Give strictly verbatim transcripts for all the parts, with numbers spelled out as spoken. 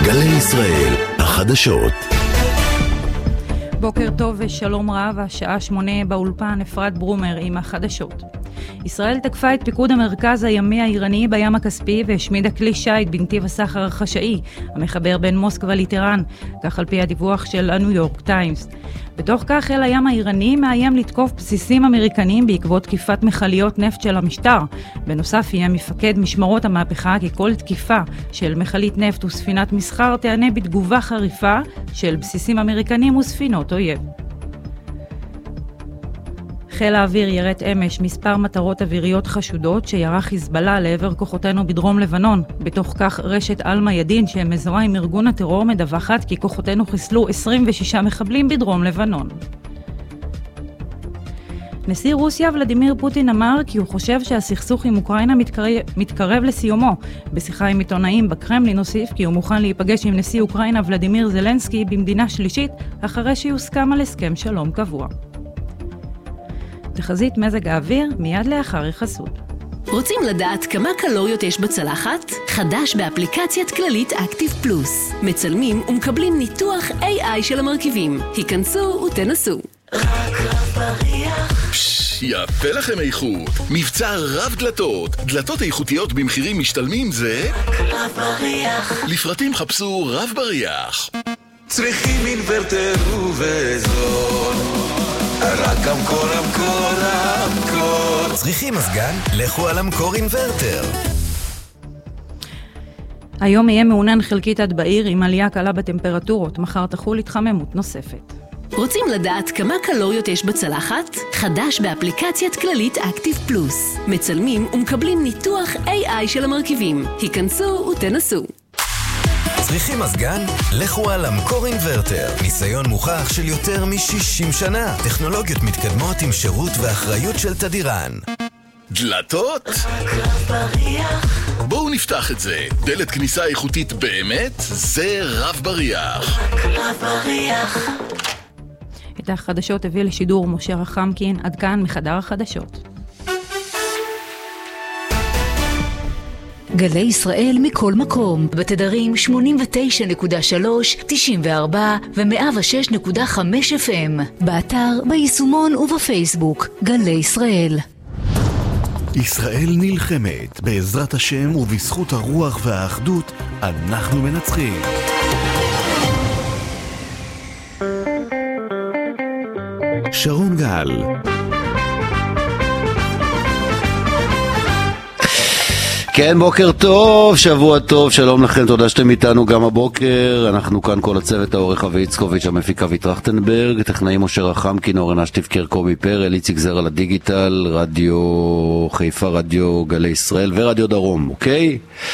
גלי ישראל, החדשות. בוקר טוב ושלום רב, השעה שמונה באולפן, אפרת ברומר עם החדשות. ישראל תקפה את פיקוד המרכז הימי האיראני בים הכספי והשמידה כלי שייט בנתיב הסחר החשאי המחבר בין מוסקבה לטהרן, כך על פי הדיווח של הניו יורק טיימס. בתוך כך חיל הים האיראני מאיים לתקוף בסיסים אמריקניים בעקבות תקיפת מכליות נפט של המשטר. בנוסף יהיה מפקד משמרות המהפכה כי כל תקיפה של מכלית נפט וספינת מסחר תענה בתגובה חריפה של בסיסים אמריקניים וספינות אויב. חיל האוויר ירט אמש מספר מטרות אוויריות חשודות שירה חיזבאללה לעבר כוחותינו בדרום לבנון. בתוך כך רשת אל-מיאדין שמזוהה עם ארגון הטרור מדווחת כי כוחותינו חיסלו עשרים ושישה מחבלים בדרום לבנון. נשיא רוסיה ולדימיר פוטין אמר כי הוא חושב שהסכסוך עם אוקראינה מתקרב, מתקרב לסיומו. בשיחה עם עיתונאים בקרמלין הוסיף כי הוא מוכן להיפגש עם נשיא אוקראינה ולדימיר זלנסקי במדינה שלישית אחרי שיוסכם על הסכם שלום קבוע. תחזית מזג האוויר מיד לאחר החסות. רוצים לדעת כמה קלוריות יש בצלחת? חדש באפליקציית כללית אקטיב פלוס. מצלמים ומקבלים ניתוח איי איי של המרכיבים. היכנסו ותנסו. רק רב בריח. פש, יפה לכם איכות. מבצע רב דלתות. דלתות איכותיות במחירים משתלמים זה רק רב בריח. לפרטים חפשו רב בריח. צריכים אינוורטר ובזול, רק המקור, המקור, המקור. צריכים מזגן? לכו על המקור אינוורטר. היום יהיה מעונן חלקית עד בעיר עם עלייה קלה בטמפרטורות. מחר תחול התחממות נוספת. רוצים לדעת כמה קלוריות יש בצלחת? חדש באפליקציית כללית אקטיב פלוס. מצלמים ומקבלים ניתוח איי איי של המרכיבים. היכנסו ותנסו. צריכים מזגן? לכו על המקור אינוורטר. ניסיון מוכח של יותר מ-שישים שנה. טכנולוגיות מתקדמות עם שירות ואחריות של תדירן. דלתות? רק רב בריח. בואו נפתח את זה. דלת כניסה איכותית באמת? זה רב בריח. רק רב בריח. את החדשות הביא לשידור משה רחמקין. עד כאן מחדר החדשות. גלי ישראל מכל מקום, בתדרים שמונים ותשע נקודה שלוש, תשעים וארבע ו-מאה ושש נקודה חמש אף אם, באתר, ביישומון ובפייסבוק, גלי ישראל. ישראל נלחמת, בעזרת השם ובזכות הרוח והאחדות, אנחנו מנצחים. שרון גל. כן, בוקר טוב, שבוע טוב, שלום לכם, תודה שאתם איתנו גם הבוקר. אנחנו כאן כל הצוות, העורך אבי יצקוביץ', המפיק אבי טרכטנברג, טכנאים משה רחמקין, אורן אשטיבקר, קובי פרל, איציק זר על הדיגיטל, רדיו חיפה, רדיו גלי ישראל ורדיו דרום, אוקיי?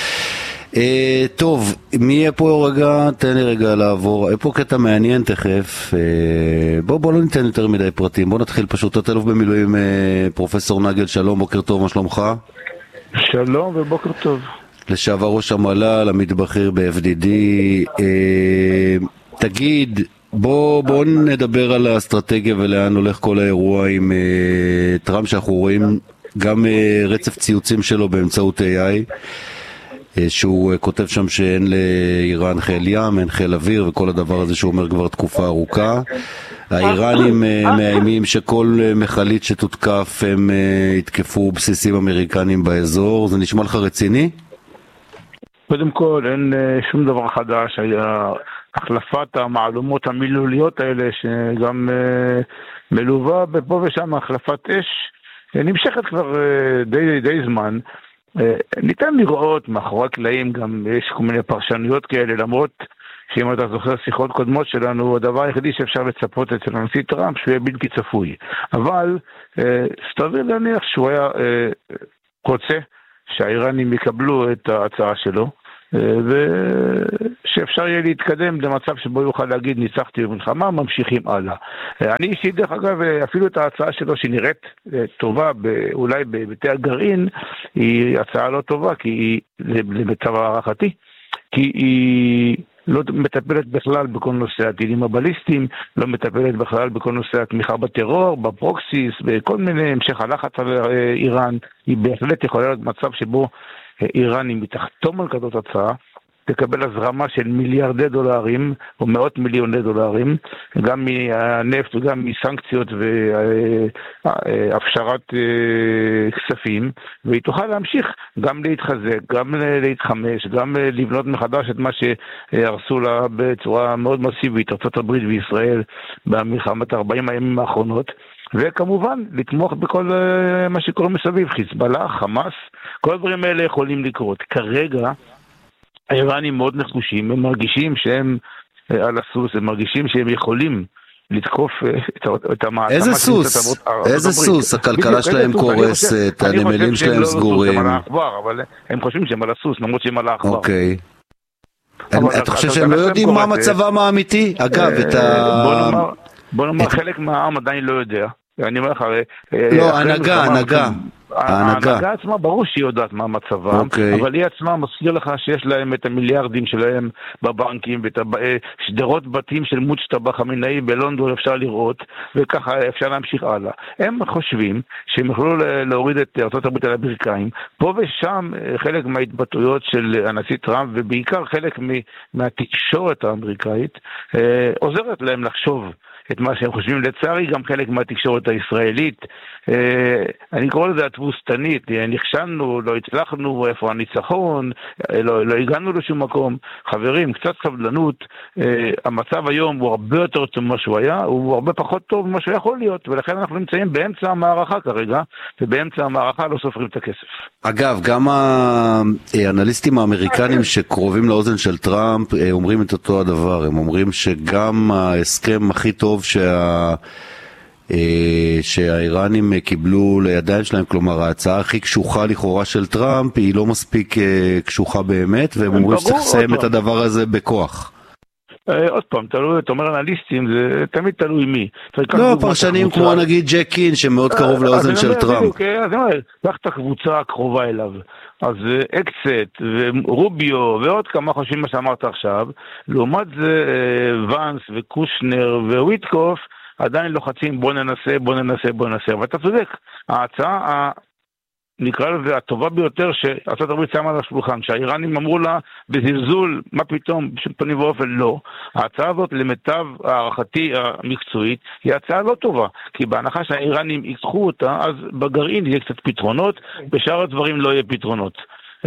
אה, טוב, מי יהיה פה רגע? תן לי רגע לעבור, יהיה פה קטע מעניין תכף. אה, בוא, בוא לא ניתן יותר מדי פרטים, בוא נתחיל פשוט. תת אלוף במילואים אה, פרופסור נגל, שלום, בוקר טוב, מה שלומך? שלום ובוקר טוב. לשעבר ראש המל"ל, עמית בכיר ב-אף די די. אה, תגיד, בוא, בוא נדבר על האסטרטגיה ולאן הולך כל האירוע עם אה, טראמפ, שאנחנו רואים גם אה, רצף ציוצים שלו באמצעות איי איי, אה, שהוא אה, כותב שם שאין לאיראן חיל ים, אין חיל אוויר, וכל הדבר הזה שהוא אומר כבר תקופה ארוכה. האיראנים מאיימים שכל מחלית שתותקף הם יתקפו בסיסים אמריקנים באזור. זה נשמע לך רציני? קודם כל, אין שום דבר חדש. היה החלפת המעלומות המילוליות האלה שגם מלווה בפה ושם החלפת אש נמשכת כבר די, די זמן. ניתן לראות מאחורי הקלעים, גם יש כל מיני פרשנויות כאלה, למרות שאם אתה זוכר שיחות קודמות שלנו, הדבר היחידי שאפשר לצפות אצל הנשיא טראמפ שהוא יהיה בלתי צפוי. אבל אה, סתבר להניח שהוא היה אה, רוצה שהאיראנים יקבלו את ההצעה שלו, אה, ושאפשר יהיה להתקדם למצב שבו יוכל להגיד ניצחתי במלחמה, ממשיכים הלאה. אה, אני אישית דרך אגב, אפילו את ההצעה שלו שנראית אה, טובה, אולי בבתי הגרעין, היא הצעה לא טובה, כי היא למצב הערכתי, כי היא לא מטפלת בכלל בכל נושא הטילים הבליסטיים, לא מטפלת בכלל בכל נושא התמיכה בטרור, בפרוקסיס, בכל מיני המשך הלחץ על איראן. היא בהחלט יכולה להיות מצב שבו איראן, אם היא תחתום על כזאת הצעה, תקבל הזרמה של מיליארדי דולרים, או מאות מיליוני דולרים, גם מהנפט וגם מסנקציות והפשרת כספים, והיא תוכל להמשיך גם להתחזק, גם להתחמש, גם לבנות מחדש את מה שהרסו לה בצורה מאוד מסיבית, ארצות הברית וישראל, במלחמת ארבעים הימים האחרונות, וכמובן לתמוך בכל מה שקורה מסביב, חיזבאללה, חמאס, כל הדברים האלה יכולים לקרות. כרגע האיראנים מאוד נחושים, הם מרגישים שהם על הסוס, הם מרגישים שהם יכולים לתקוף את המעצמה. איזה סוס? איזה סוס? הכלכלה שלהם קורסת, הנמלים שלהם סגורים. אבל הם חושבים שהם על הסוס, למרות שהם על האחבר. אוקיי. אתה חושב שהם לא יודעים מה מצבם האמיתי? אגב, את ה... בוא נאמר, חלק מהעם עדיין לא יודע. אני אומר לך, לא, הנהגה, הנהגה. ההנהגה עצמה ברור שהיא יודעת מה מצבה, אבל היא עצמה מזכיר לך שיש להם את המיליארדים שלהם בבנקים, ואת שדרות בתים של מוצ'טבא חמינאי בלונדון אפשר לראות, וככה אפשר להמשיך הלאה. הם חושבים שהם יכולו להוריד את ארצות הברית על הברכיים, פה ושם חלק מההתבטאויות של הנשיא טראמפ, ובעיקר חלק מהתקשורת האמריקאית, עוזרת להם לחשוב את מה שהם חושבים. לצערי גם חלק מהתקשורת הישראלית, אני קורא לזה התבוסתנית, נכשלנו, לא הצלחנו, איפה הניצחון, לא, לא הגענו לשום מקום. חברים, קצת סבלנות, המצב היום הוא הרבה יותר טוב ממה שהוא היה, הוא הרבה פחות טוב ממה שהוא יכול להיות, ולכן אנחנו נמצאים באמצע המערכה כרגע, ובאמצע המערכה לא סופרים את הכסף. אגב, גם האנליסטים האמריקנים שקרובים לאוזן של טראמפ אומרים את אותו הדבר, הם אומרים שגם ההסכם הכי טוב שה... שהאיראנים קיבלו לידיים שלהם, כלומר ההצעה הכי קשוחה לכאורה של טראמפ היא לא מספיק קשוחה באמת, והם אומרים שצריך לסיים את הדבר הזה בכוח. עוד פעם, תלוי, אתה אומר אנליסטים, זה תמיד תלוי מי. לא, פרשנים כמו נגיד ג'ק קין שמאוד קרוב לאוזן של טראמפ. אז אני אומר, קח את הקבוצה הקרובה אליו, אז אקסט ורוביו ועוד כמה חושבים מה שאמרת עכשיו, לעומת זה ונס וקושנר וויטקוף עדיין לוחצים בוא ננסה, בוא ננסה, בוא ננסה. ואתה צודק, ההצעה, נקרא לזה, הטובה ביותר שארצות הברית שמה על השולחן, שהאיראנים אמרו לה בזלזול, מה פתאום, בשום פנים ואופן, לא. ההצעה הזאת, למיטב הערכתי המקצועית, היא הצעה לא טובה, כי בהנחה שהאיראנים ייקחו אותה, אז בגרעין יהיה קצת פתרונות, בשאר הדברים לא יהיה פתרונות.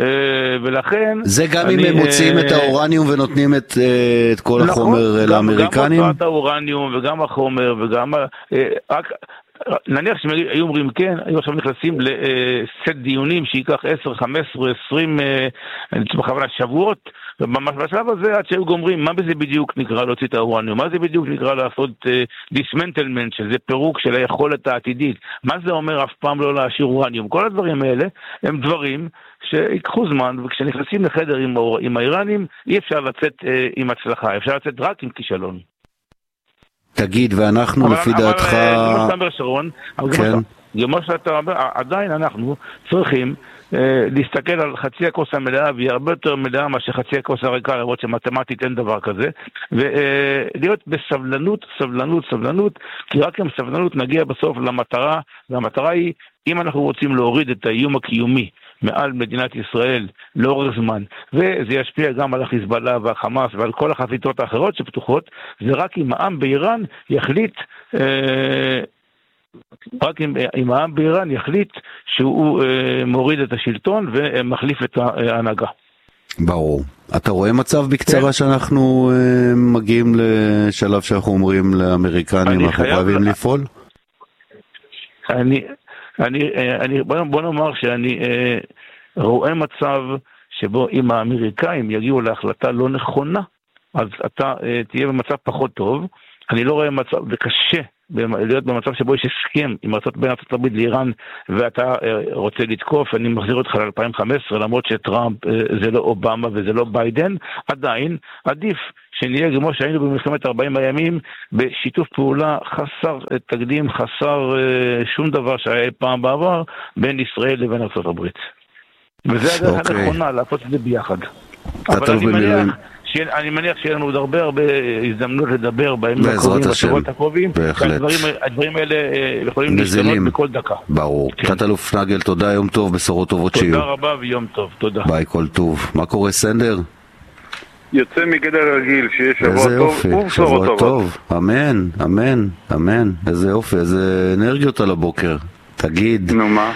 ולכן זה גם אם הם מוציאים את האורניום ונותנים את כל החומר לאמריקנים? גם הוצאת האורניום וגם החומר וגם רק נניח שהם היו אומרים כן, היו עכשיו נכנסים לסט דיונים שייקח עשר, חמש עשרה, עשרים בכוונה שבועות, וממש בשלב הזה עד שהיו גומרים מה בזה בדיוק נקרא להוציא את האורניום, מה זה בדיוק נקרא לעשות דיסמנטלמנט, שזה פירוק של היכולת העתידית, מה זה אומר אף פעם לא להשאיר אורניום. כל הדברים האלה הם דברים שיקחו זמן, וכשנכנסים לחדר עם, עם האיראנים אי אפשר לצאת אה, עם הצלחה, אפשר לצאת רק עם כישלון. תגיד, ואנחנו אבל, לפי אבל, דעתך... אבל כמו שאתה אומר שרון, כן. כמו שאתה אומר, עדיין אנחנו צריכים אה, להסתכל על חצי הכוס המלאה, והיא הרבה יותר מלאה מה שחצי הכוס הריקה, למרות שמתמטית אין דבר כזה, ולהיות בסבלנות, סבלנות, סבלנות, כי רק עם סבלנות נגיע בסוף למטרה, והמטרה היא, אם אנחנו רוצים להוריד את האיום הקיומי מעל מדינת ישראל לאורך זמן, וזה ישפיע גם על החיזבאללה והחמאס ועל כל החזיתות האחרות שפתוחות, זה רק אם העם באיראן יחליט, אה, רק אם, אם העם באיראן יחליט שהוא אה, מוריד את השלטון ומחליף את ההנהגה. ברור. אתה רואה מצב בקצרה שאנחנו אה, מגיעים לשלב שאנחנו אומרים לאמריקנים אנחנו חייבים לפעול? אני... אני, אני, בוא נאמר שאני אה, רואה מצב שבו אם האמריקאים יגיעו להחלטה לא נכונה, אז אתה אה, תהיה במצב פחות טוב. אני לא רואה מצב, וקשה להיות במצב שבו יש הסכם עם ארצות בין ארצות הברית לאיראן, ואתה אה, רוצה לתקוף, אני מחזיר אותך ל-אלפיים וחמש עשרה, למרות שטראמפ אה, זה לא אובמה וזה לא ביידן, עדיין עדיף שנהיה כמו שהיינו במלחמת ארבעים הימים, בשיתוף פעולה חסר תקדים, חסר אה, שום דבר שהיה פעם בעבר, בין ישראל לבין ארצות הברית. וזה הדרך okay. הנכונה, לעשות את זה ביחד. אבל אני מניח, ש... אני מניח שיהיה לנו עוד הרבה הרבה הזדמנות לדבר בימים הקרובים, בשבועות הקרובים, והדברים האלה יכולים להשתנות בכל דקה. ברור. כן. תת-אלוף נגל, תודה, יום טוב, בשורות טובות שיהיו. תודה רבה ויום טוב, תודה. ביי, כל טוב. מה קורה, סנדר? יוצא מגדר רגיל, שיהיה שבוע איזה טוב יופי, ובשורות שבוע טובות. טוב, אמן, אמן, אמן, איזה יופי, איזה אנרגיות על הבוקר, תגיד. נו מה?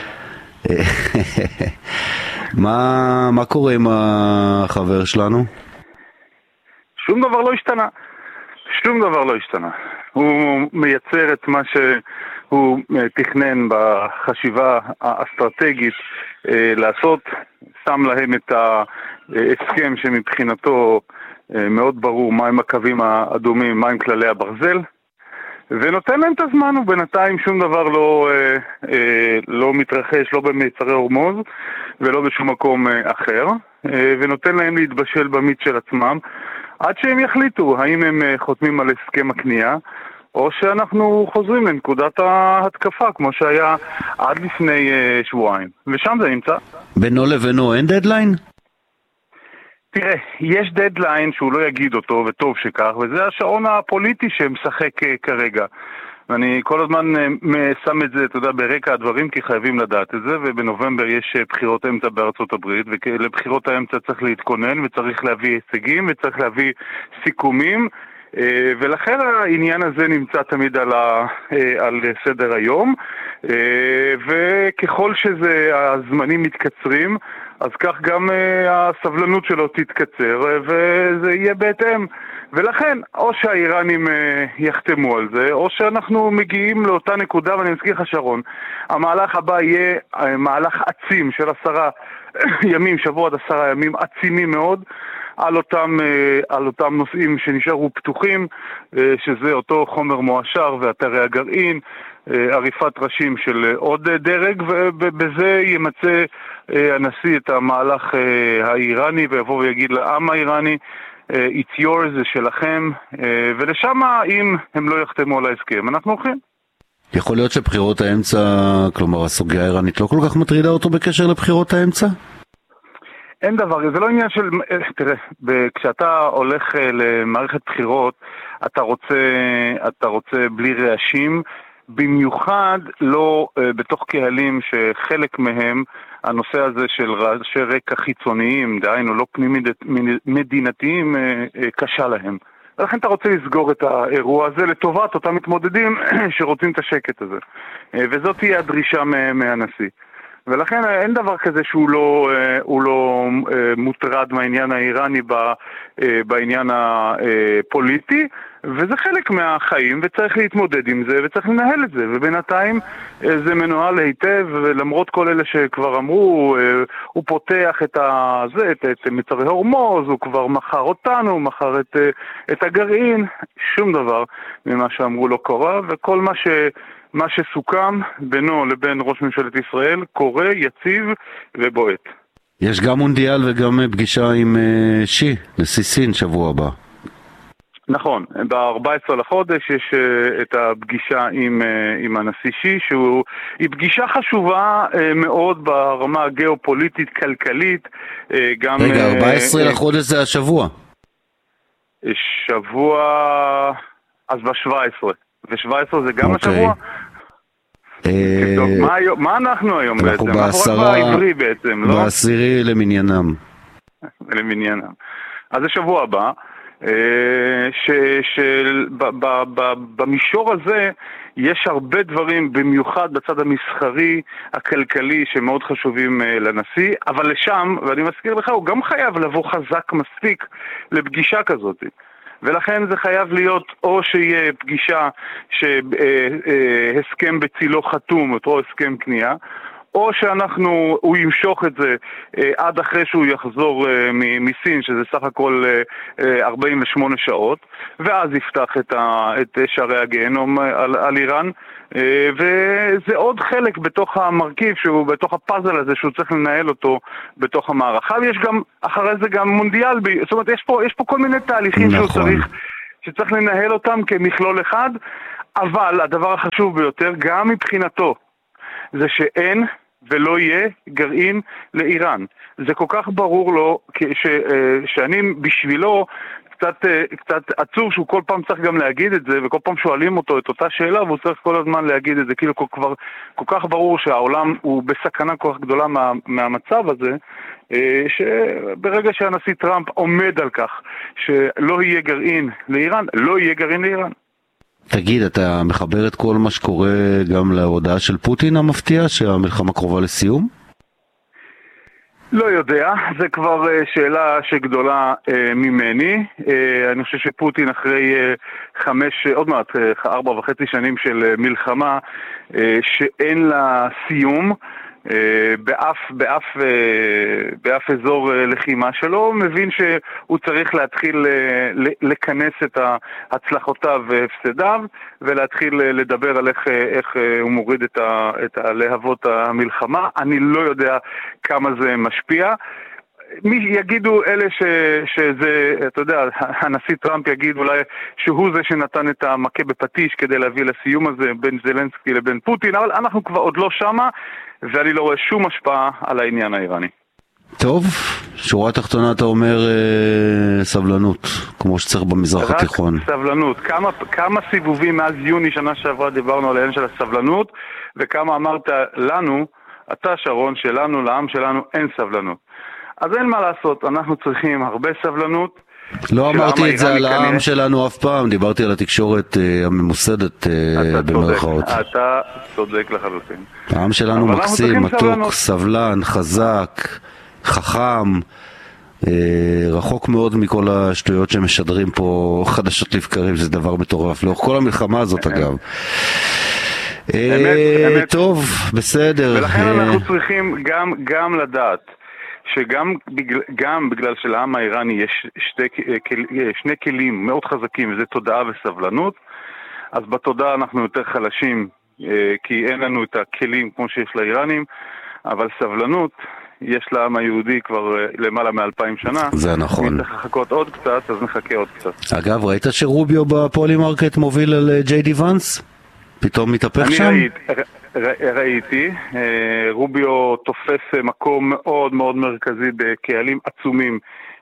מה, מה קורה עם החבר שלנו? שום דבר לא השתנה. שום דבר לא השתנה. הוא מייצר את מה שהוא תכנן בחשיבה האסטרטגית לעשות, שם להם את ההסכם שמבחינתו מאוד ברור מהם הקווים האדומים, מהם כללי הברזל, ונותן להם את הזמן, ובינתיים שום דבר לא, לא מתרחש, לא במיצרי הורמוז ולא בשום מקום אחר, ונותן להם להתבשל במיץ של עצמם, עד שהם יחליטו האם הם חותמים על הסכם הקנייה, או שאנחנו חוזרים לנקודת ההתקפה, כמו שהיה עד לפני שבועיים. ושם זה נמצא. בינו לבינו אין דדליין? תראה, יש דדליין שהוא לא יגיד אותו, וטוב שכך, וזה השעון הפוליטי שמשחק כרגע. ואני כל הזמן שם את זה, אתה יודע, ברקע הדברים, כי חייבים לדעת את זה, ובנובמבר יש בחירות אמצע בארצות הברית, ולבחירות האמצע צריך להתכונן, וצריך להביא הישגים, וצריך להביא סיכומים, ולכן העניין הזה נמצא תמיד על, ה, על סדר היום, וככל שזה הזמנים מתקצרים, אז כך גם הסבלנות שלו תתקצר, וזה יהיה בהתאם. ולכן, או שהאיראנים יחתמו על זה, או שאנחנו מגיעים לאותה נקודה, ואני מזכיר לך שרון, המהלך הבא יהיה מהלך עצים של עשרה ימים, שבוע עד עשרה ימים, עצימים מאוד, על אותם, על אותם נושאים שנשארו פתוחים, שזה אותו חומר מואשר ואתרי הגרעין, עריפת ראשים של עוד דרג, ובזה ימצא הנשיא את המהלך האיראני, ויבוא ויגיד לעם האיראני, it's yours, זה שלכם, ולשם אם הם לא יחתמו על ההסכם, אנחנו הולכים. יכול להיות שבחירות האמצע, כלומר הסוגיה האיראנית לא כל כך מטרידה אותו בקשר לבחירות האמצע? אין דבר, זה לא עניין של, תראה, כשאתה הולך למערכת בחירות, אתה רוצה, אתה רוצה בלי רעשים, במיוחד לא בתוך קהלים שחלק מהם הנושא הזה של רעשי רקע חיצוניים, דהיינו לא פנים מדינתיים, קשה להם. ולכן אתה רוצה לסגור את האירוע הזה לטובת אותם מתמודדים שרוצים את השקט הזה. וזאת תהיה הדרישה מהנשיא. ולכן אין דבר כזה שהוא לא, הוא לא מוטרד מהעניין האיראני בעניין הפוליטי, וזה חלק מהחיים, וצריך להתמודד עם זה, וצריך לנהל את זה, ובינתיים זה מנוהל היטב, ולמרות כל אלה שכבר אמרו, הוא פותח את, הזה, את, את מצרי הורמוז, הוא כבר מכר אותנו, הוא מכר את, את הגרעין, שום דבר ממה שאמרו לא קורה, וכל מה ש... מה שסוכם בינו לבין ראש ממשלת ישראל קורה, יציב ובועט. יש גם מונדיאל וגם פגישה עם שי, נשיא סין, שבוע הבא. נכון, ב-ארבעה עשר לחודש יש את הפגישה עם, עם הנשיא שי, שהיא פגישה חשובה מאוד ברמה הגיאופוליטית, כלכלית. גם, רגע, ארבעה עשר לחודש זה השבוע. שבוע, אז ב-שבע עשרה. ו-שבע עשרה זה גם השבוע? מה אנחנו היום בעצם? אנחנו בעשרה, בעשירי למניינם. למניינם. אז זה שבוע הבא, שבמישור הזה יש הרבה דברים, במיוחד בצד המסחרי, הכלכלי, שמאוד חשובים לנשיא, אבל לשם, ואני מזכיר לך, הוא גם חייב לבוא חזק מספיק לפגישה כזאת. ולכן זה חייב להיות או שיהיה פגישה שהסכם בצילו חתום, אותו הסכם קנייה, או שאנחנו, הוא ימשוך את זה עד אחרי שהוא יחזור מסין, שזה סך הכל ארבעים ושמונה שעות, ואז יפתח את, ה, את שערי הגיהנום על, על איראן, וזה עוד חלק בתוך המרכיב, שהוא בתוך הפאזל הזה שהוא צריך לנהל אותו בתוך המערכה, ויש גם, אחרי זה גם מונדיאל, זאת אומרת, יש פה, יש פה כל מיני תהליכים נכון. שהוא צריך, שצריך לנהל אותם כמכלול אחד, אבל הדבר החשוב ביותר, גם מבחינתו, זה שאין ולא יהיה גרעין לאיראן. זה כל כך ברור לו ש, שאני בשבילו קצת, קצת עצוב שהוא כל פעם צריך גם להגיד את זה, וכל פעם שואלים אותו את אותה שאלה, והוא צריך כל הזמן להגיד את זה, כאילו כבר כל כך ברור שהעולם הוא בסכנה כל כך גדולה מה, מהמצב הזה, שברגע שהנשיא טראמפ עומד על כך שלא יהיה גרעין לאיראן, לא יהיה גרעין לאיראן. תגיד, אתה מחבר את כל מה שקורה גם להודעה של פוטין המפתיע שהמלחמה קרובה לסיום? לא יודע, זה כבר שאלה שגדולה אה, ממני. אה, אני חושב שפוטין אחרי אה, חמש, עוד מעט, אה, ארבע וחצי שנים של אה, מלחמה אה, שאין לה סיום, אה, באף, באף, אה, באף אזור אה, לחימה שלו, מבין שהוא צריך להתחיל אה, לכנס את הצלחותיו והפסדיו, ולהתחיל אה, לדבר על איך, אה, איך אה, הוא מוריד את, ה, את הלהבות המלחמה. אני לא יודע כמה זה משפיע. מי יגידו אלה ש, שזה, אתה יודע, הנשיא טראמפ יגיד אולי שהוא זה שנתן את המכה בפטיש כדי להביא לסיום הזה בין זלנסקי לבין פוטין, אבל אנחנו כבר עוד לא שמה, ואני לא רואה שום השפעה על העניין האיראני. טוב, שורה תחתונה אתה אומר אה, סבלנות, כמו שצריך במזרח רק התיכון. רק סבלנות. כמה, כמה סיבובים מאז יוני שנה שעברה דיברנו על העניין של הסבלנות, וכמה אמרת לנו, אתה שרון, שלנו, לעם שלנו, אין סבלנות. אז אין מה לעשות, אנחנו צריכים הרבה סבלנות. לא אמרתי את זה על העם שלנו אף פעם, דיברתי על התקשורת uh, הממוסדת uh, במרכאות. אתה צודק לחלוטין. העם שלנו מקסים, מתוק, סבלן, חזק, חכם, uh, רחוק מאוד מכל השטויות שמשדרים פה חדשות לבקרים, זה דבר מטורף, לאורך כל המלחמה הזאת אגב. טוב, בסדר. ולכן אנחנו צריכים גם, גם לדעת שגם בגלל, גם בגלל שלעם האיראני יש שתי, שני כלים מאוד חזקים, וזה תודעה וסבלנות, אז בתודעה אנחנו יותר חלשים, כי אין לנו את הכלים כמו שיש לאיראנים, אבל סבלנות יש לעם היהודי כבר למעלה מאלפיים שנה. זה נכון. אם צריך לחכות עוד קצת, אז נחכה עוד קצת. אגב, ראית שרוביו בפולי מרקט מוביל על ג'יי די ונס? פתאום מתהפך שם? אני ראיתי, ראיתי, רוביו תופס מקום מאוד מאוד מרכזי בקהלים עצומים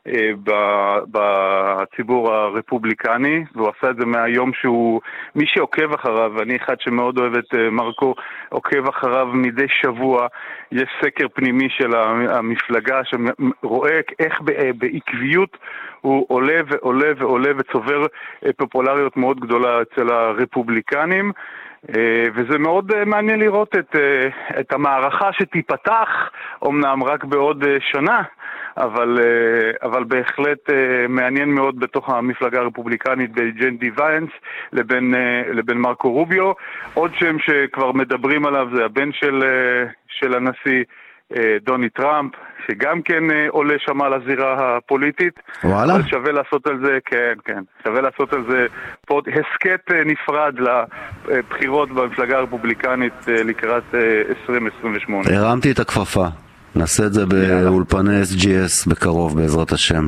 בציבור הרפובליקני, והוא עשה את זה מהיום שהוא, מי שעוקב אחריו, ואני אחד שמאוד אוהב את מרקו, עוקב אחריו מדי שבוע, יש סקר פנימי של המפלגה שרואה איך בעקביות הוא עולה ועולה ועולה וצובר פופולריות מאוד גדולה אצל הרפובליקנים, וזה מאוד מעניין לראות את, את המערכה שתיפתח, אומנם רק בעוד שנה, אבל, אבל בהחלט מעניין מאוד בתוך המפלגה הרפובליקנית בין ג'יי די ונס לבין, לבין מרקו רוביו. עוד שם שכבר מדברים עליו זה הבן של, של הנשיא דוני טראמפ, שגם כן עולה שם על הזירה הפוליטית. וואלה. אבל שווה לעשות על זה, כן, כן, שווה לעשות על זה פוד, הסקט נפרד לבחירות במפלגה הרפובליקנית לקראת עשרים עשרים ושמונה. הרמתי את הכפפה. נעשה את זה באולפני אס ג'י אס בקרוב בעזרת השם.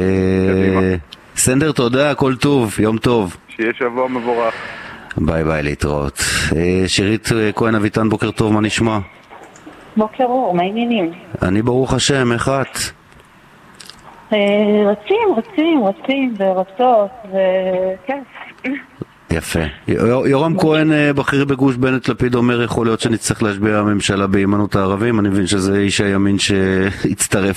סנדר, תודה, הכל טוב, יום טוב. שיהיה שבוע מבורך. ביי ביי, להתראות. שירית כהן אביטן, בוקר טוב, מה נשמע? בוקר אור, מה העניינים? אני ברוך השם, איך את? רצים, רצים, רצים ורצות, וכיף. יפה. יורם כהן, בכיר בגוש בנט לפיד, אומר יכול להיות שנצטרך להשביע הממשלה בהימנעות הערבים. אני מבין שזה איש הימין שהצטרף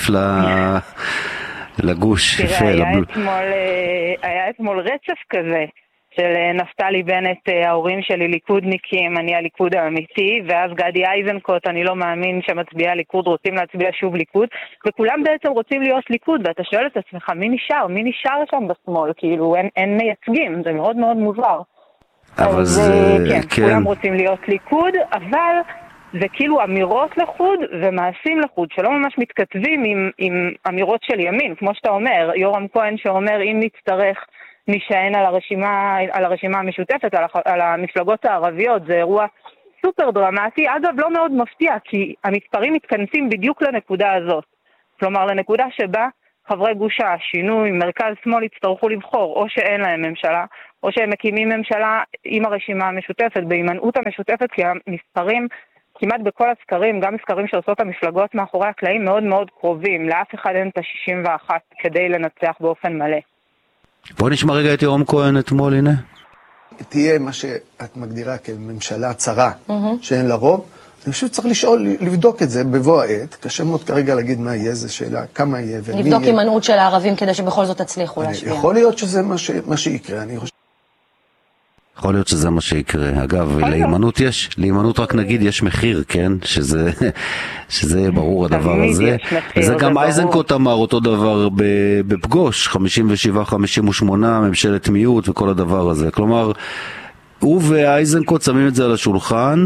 לגוש. תראה, היה אתמול רצף כזה של נפתלי בנט, ההורים שלי ליכודניקים, אני הליכוד האמיתי, ואז גדי איזנקוט, אני לא מאמין שמצביעי ליכוד רוצים להצביע שוב ליכוד, וכולם בעצם רוצים להיות ליכוד, ואתה שואל את עצמך, מי נשאר? מי נשאר שם בשמאל? כאילו, אין, אין מייצגים, זה מאוד מאוד מוזר. אבל אז, זה... כן, כן. כולם רוצים להיות ליכוד, אבל זה כאילו אמירות לחוד ומעשים לחוד, שלא ממש מתכתבים עם, עם אמירות של ימין, כמו שאתה אומר, יורם כהן שאומר, אם נצטרך נשען על הרשימה, על הרשימה המשותפת, על, על המפלגות הערביות, זה אירוע סופר דרמטי, אגב לא מאוד מפתיע, כי המספרים מתכנסים בדיוק לנקודה הזאת, כלומר לנקודה שבה חברי גוש השינוי, מרכז שמאל יצטרכו לבחור, או שאין להם ממשלה, או שהם מקימים ממשלה עם הרשימה המשותפת, בהימנעות המשותפת, כי המספרים כמעט בכל הסקרים, גם מסקרים שעושות המפלגות מאחורי הקלעים, מאוד מאוד קרובים, לאף אחד אין את ה-שישים ואחת כדי לנצח באופן מלא. בוא נשמע רגע את יורם כהן אתמול, הנה. תהיה מה שאת מגדירה כממשלה צרה, שאין לה רוב. אני חושב שצריך לשאול, לבדוק את זה בבוא העת. קשה מאוד כרגע להגיד מה יהיה, זו שאלה, כמה יהיה ומי יהיה. לבדוק הימנעות של הערבים כדי שבכל זאת תצליחו להשפיע. יכול להיות שזה מה שיקרה, אני חושב. יכול להיות שזה מה שיקרה. אגב, להימנעות יש, להימנעות רק נגיד יש מחיר, כן? שזה, שזה ברור הדבר הזה. וזה גם אייזנקוט אמר אותו דבר בפגוש, חמישים ושבע חמישים ושמונה, ממשלת מיעוט וכל הדבר הזה. כלומר, הוא ואייזנקוט שמים את זה על השולחן.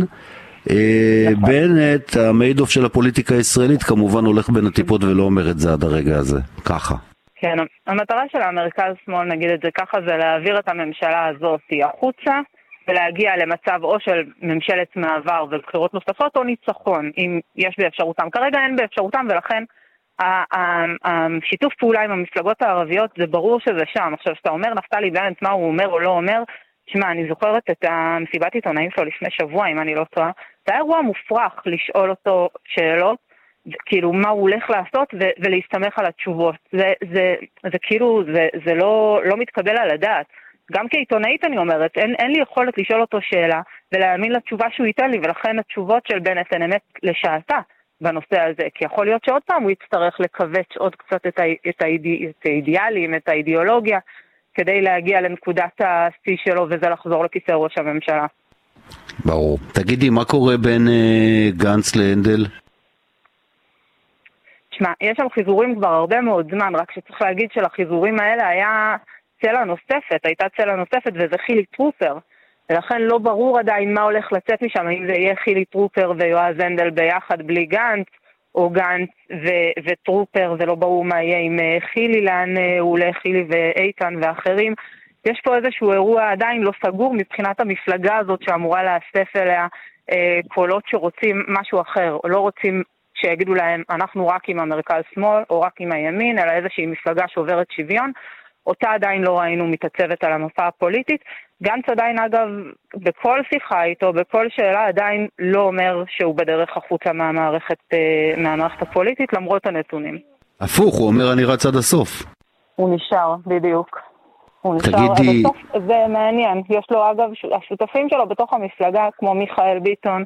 בנט, המיידוף של הפוליטיקה הישראלית, כמובן הולך בין הטיפות ולא אומר את זה עד הרגע הזה. ככה. כן, המטרה של המרכז שמאל, נגיד את זה ככה, זה להעביר את הממשלה הזאת החוצה, ולהגיע למצב או של ממשלת מעבר ובחירות נוספות, או ניצחון, אם יש באפשרותם. כרגע אין באפשרותם, ולכן השיתוף פעולה עם המפלגות הערביות, זה ברור שזה שם. עכשיו, שאתה אומר, נפתלי בנט, מה הוא אומר או לא אומר, שמע, אני זוכרת את המסיבת עיתונאים שלו לפני שבוע, אם אני לא טועה, זה היה אירוע מופרך לשאול אותו שאלות, כאילו מה הוא הולך לעשות ו- ולהסתמך על התשובות. זה, זה, זה כאילו, זה, זה לא, לא מתקבל על הדעת. גם כעיתונאית אני אומרת, אין, אין לי יכולת לשאול אותו שאלה ולהאמין לתשובה שהוא ייתן לי, ולכן התשובות של בנט הן אמת לשעתה בנושא הזה, כי יכול להיות שעוד פעם הוא יצטרך לקווץ' עוד קצת את, ה- את, האידי- את האידיאלים, את האידיאולוגיה, כדי להגיע לנקודת השיא שלו, וזה לחזור לכיסא ראש הממשלה. ברור. תגידי, מה קורה בין uh, גנץ להנדל? תשמע, יש שם חיזורים כבר הרבה מאוד זמן, רק שצריך להגיד שלחיזורים האלה היה צלע נוספת, הייתה צלע נוספת, וזה חילי טרופר. ולכן לא ברור עדיין מה הולך לצאת משם, אם זה יהיה חילי טרופר ויועז הנדל ביחד בלי גנץ, או גנץ ו- וטרופר, זה לא ברור מה יהיה עם חילי, לאן הוא הולך, חילי ואיתן ואחרים. יש פה איזשהו אירוע עדיין לא סגור מבחינת המפלגה הזאת שאמורה לאסף אליה אה, קולות שרוצים משהו אחר, או לא רוצים שיגידו להם אנחנו רק עם המרכז שמאל או רק עם הימין, אלא איזושהי מפלגה שעוברת שוויון. אותה עדיין לא ראינו מתעצבת על המפה הפוליטית. גנץ עדיין אגב בכל שיחה איתו, בכל שאלה עדיין לא אומר שהוא בדרך החוצה מהמערכת, מהמערכת הפוליטית למרות הנתונים. הפוך, הוא אומר אני רץ עד הסוף. הוא נשאר, בדיוק. הוא נשאר תגידי... עד הסוף, זה מעניין. יש לו אגב, השותפים שלו בתוך המפלגה כמו מיכאל ביטון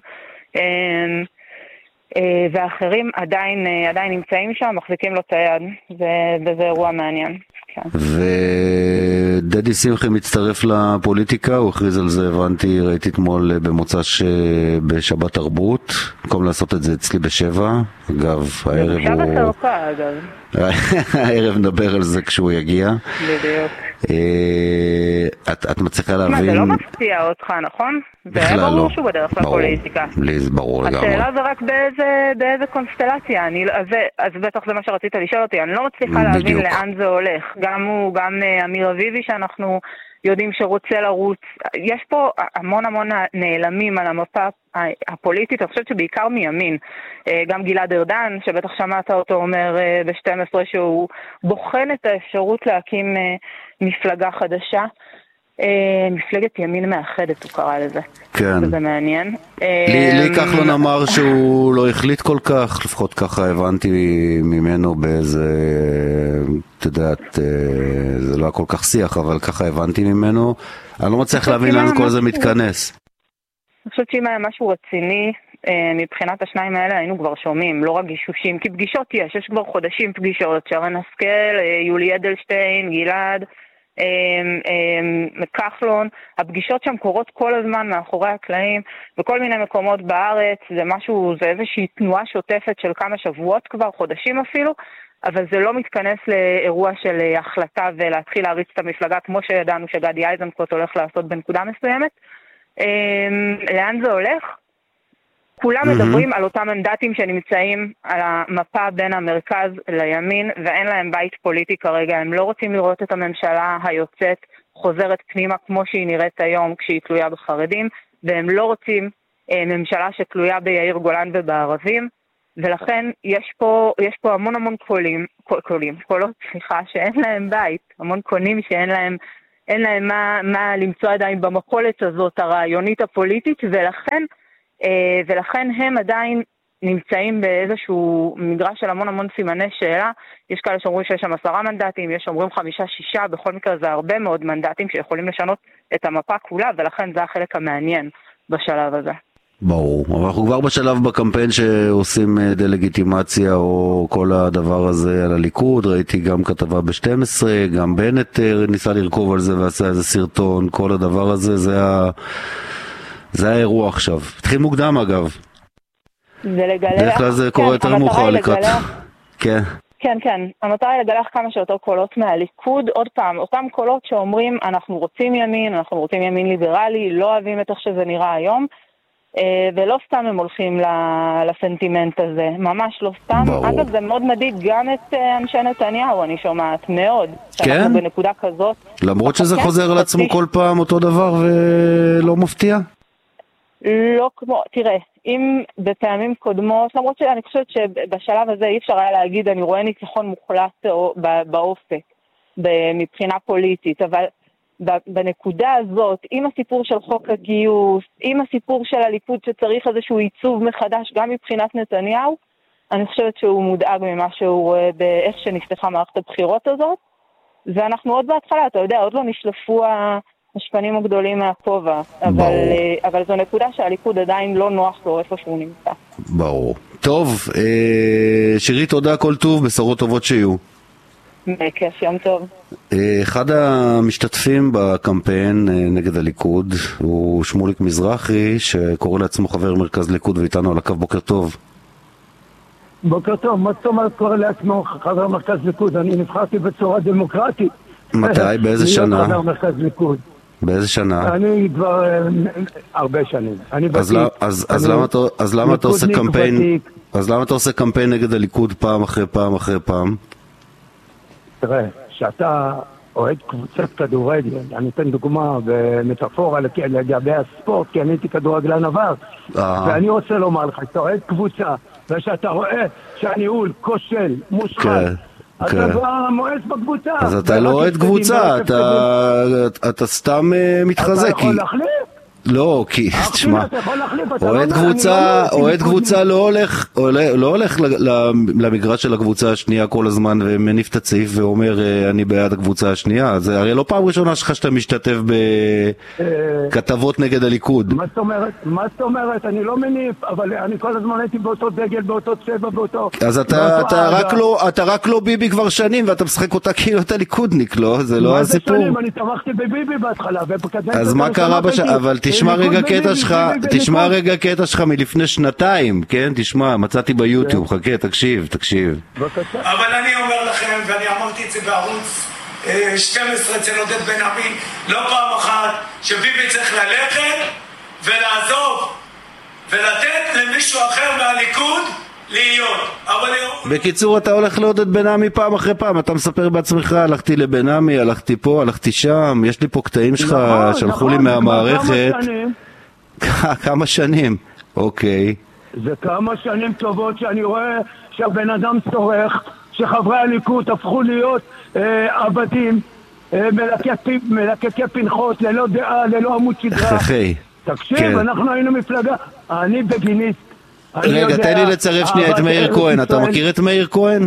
ואחרים עדיין, עדיין נמצאים שם, מחזיקים לו את היד. וזה אירוע מעניין. ודדי שמחי מצטרף לפוליטיקה, הוא הכריז על זה, הבנתי, ראיתי אתמול במוצ"ש בשבת תרבות, במקום לעשות את זה אצלי בשבע, אגב, הערב הוא... בשבת תרפה, אגב. הערב נדבר על זה כשהוא יגיע. בדיוק. את מצליחה להבין... מה, זה לא מפתיע אותך, נכון? בכלל לא. זה ברור שהוא בדרך לפוליטיקה. לי זה ברור לגמרי. השאלה זה רק באיזה קונסטלציה, אז בטח זה מה שרצית לשאול אותי, אני לא מצליחה להבין לאן זה הולך. גם הוא, גם אמיר אביבי שאנחנו יודעים שרוצה לרוץ. יש פה המון המון נעלמים על המפה הפוליטית, אני חושבת שבעיקר מימין. גם גלעד ארדן, שבטח שמעת אותו אומר ב-שתים עשרה שהוא בוחן את האפשרות להקים מפלגה חדשה. מפלגת ימין מאחדת הוא קרא לזה. כן. זה מעניין. לי כחלון אמר שהוא לא החליט כל כך, לפחות ככה הבנתי ממנו באיזה, אתה יודעת, זה לא היה כל כך שיח, אבל ככה הבנתי ממנו. אני לא מצליח להבין לאן כל זה מתכנס. אני חושבת שאם היה משהו רציני, מבחינת השניים האלה היינו כבר שומעים, לא רק גישושים, כי פגישות יש, יש כבר חודשים פגישות, שרן השכל, יולי אדלשטיין, גלעד, כחלון, הפגישות שם קורות כל הזמן מאחורי הקלעים, בכל מיני מקומות בארץ, זה משהו, זה איזושהי תנועה שוטפת של כמה שבועות כבר, חודשים אפילו, אבל זה לא מתכנס לאירוע של החלטה ולהתחיל להריץ את המפלגה, כמו שידענו שגדי איזנקוט הולך לעשות בנקודה מסוימת. לאן זה הולך? כולם מדברים על אותם מנדטים שנמצאים על המפה בין המרכז לימין, ואין להם בית פוליטי כרגע. הם לא רוצים לראות את הממשלה היוצאת חוזרת פנימה כמו שהיא נראית היום כשהיא תלויה בחרדים, והם לא רוצים ממשלה שתלויה ביאיר גולן ובערבים, ולכן יש פה, יש פה המון המון קולים, קולים, קולות, סליחה, שאין להם בית, המון קונים שאין להם, אין להם מה, מה למצוא עדיין במקולת הזאת הרעיונית הפוליטית, ולכן ולכן הם עדיין נמצאים באיזשהו מגרש של המון המון סימני שאלה. יש כאלה שאומרים שיש שם עשרה מנדטים, יש שאומרים חמישה, שישה, בכל מקרה זה הרבה מאוד מנדטים שיכולים לשנות את המפה כולה, ולכן זה החלק המעניין בשלב הזה. ברור, אבל אנחנו כבר בשלב בקמפיין שעושים דלגיטימציה או כל הדבר הזה על הליכוד, ראיתי גם כתבה ב-שתים עשרה, גם בנט ניסה לרכוב על זה ועשה איזה סרטון, כל הדבר הזה, זה, ה... זה האירוע עכשיו. התחיל מוקדם אגב. זה לגלח. דרך כלל זה קורה יותר מאוחר לקראת. כן. כן, כן. המטרה היא לגלח כמה שיותר קולות מהליכוד. עוד פעם, אותם קולות שאומרים אנחנו רוצים ימין, אנחנו רוצים ימין ליברלי, לא אוהבים את איך שזה נראה היום. ולא סתם הם הולכים לסנטימנט הזה, ממש לא סתם. אגב, זה מאוד מדאיג גם את אנשי נתניהו, אני שומעת, מאוד. כן? בנקודה כזאת. למרות שזה חוזר על עצמו כל פעם אותו דבר ולא מפתיע? לא כמו, תראה, אם בפעמים קודמות, למרות שאני חושבת שבשלב הזה אי אפשר היה להגיד, אני רואה ניצחון מוחלט באופק, מבחינה פוליטית, אבל בנקודה הזאת, עם הסיפור של חוק הגיוס, עם הסיפור של הליכוד שצריך איזשהו עיצוב מחדש גם מבחינת נתניהו, אני חושבת שהוא מודאג ממה שהוא רואה באיך שנפתחה מערכת הבחירות הזאת, ואנחנו עוד בהתחלה, אתה יודע, עוד לא נשלפו השפנים הגדולים מהכובע, אבל, אבל זו נקודה שהליכוד עדיין לא נוח לו איפה שהוא נמצא. ברור. טוב, שירית, תודה, כל טוב, בשורות טובות שיהיו. בכיף, יום טוב. אחד המשתתפים בקמפיין נגד הליכוד הוא שמוליק מזרחי, שקורא לעצמו חבר מרכז ליכוד ואיתנו על הקו. בוקר טוב. בוקר טוב, מה זאת אומרת קורא לעצמו חבר מרכז ליכוד? אני נבחרתי בצורה דמוקרטית. מתי? באיזה שנה? להיות חבר מרכז ליכוד. באיזה שנה? אני כבר הרבה שנים. אז למה אתה עושה קמפיין אז למה אתה עושה קמפיין נגד הליכוד פעם אחרי פעם אחרי פעם? תראה, שאתה אוהד קבוצת כדורגל, אני אתן דוגמה במטאפורה לגבי הספורט, כי אני הייתי כדורגלן עבר, ואני רוצה לומר לך, אתה אוהד קבוצה, ושאתה רואה שהניהול כושל, מושחת, אתה כבר מואס בקבוצה. אז אתה לא אוהד קבוצה, אתה סתם מתחזק. אתה יכול להחליף? לא, כי, תשמע, אוהד קבוצה, אוהד קבוצה לא הולך, לא הולך למגרש של הקבוצה השנייה כל הזמן ומניף את הצעיף ואומר אני בעד הקבוצה השנייה. זה הרי לא פעם ראשונה שלך שאתה משתתף בכתבות נגד הליכוד. מה זאת אומרת? מה זאת אומרת? אני לא מניף, אבל אני כל הזמן הייתי באותו דגל, באותו צבע, באותו... אז אתה רק לא ביבי כבר שנים ואתה משחק אותה כאילו אתה ליכודניק, לא? זה לא הסיפור. מה זה שנים? אני תמכתי בביבי בהתחלה. אז מה קרה בשעה? אבל תשמע רגע קטע שלך, תשמע רגע קטע שלך מלפני שנתיים, כן? תשמע, מצאתי ביוטיוב, חכה, תקשיב, תקשיב. אבל אני אומר לכם, ואני אמרתי את זה בערוץ שתים עשרה אצל עודד בן עמי, לא פעם אחת, שביבי צריך ללכת ולעזוב ולתת למישהו אחר מהליכוד להיות. בקיצור, אתה הולך לעודד בן עמי פעם אחרי פעם, אתה מספר בעצמך, הלכתי לבן עמי, הלכתי פה, הלכתי שם, יש לי פה קטעים שלך, שלחו לי מהמערכת. כמה שנים? אוקיי. זה כמה שנים טובות שאני רואה שהבן אדם צורך, שחברי הליכוד הפכו להיות עבדים, מלקקי פנחות, ללא דעה, ללא עמוד שדרה. תקשיב, אנחנו היינו מפלגה, אני בגיניסט. רגע, תן לי לצרף שנייה את מאיר כהן. אתה מכיר את מאיר כהן?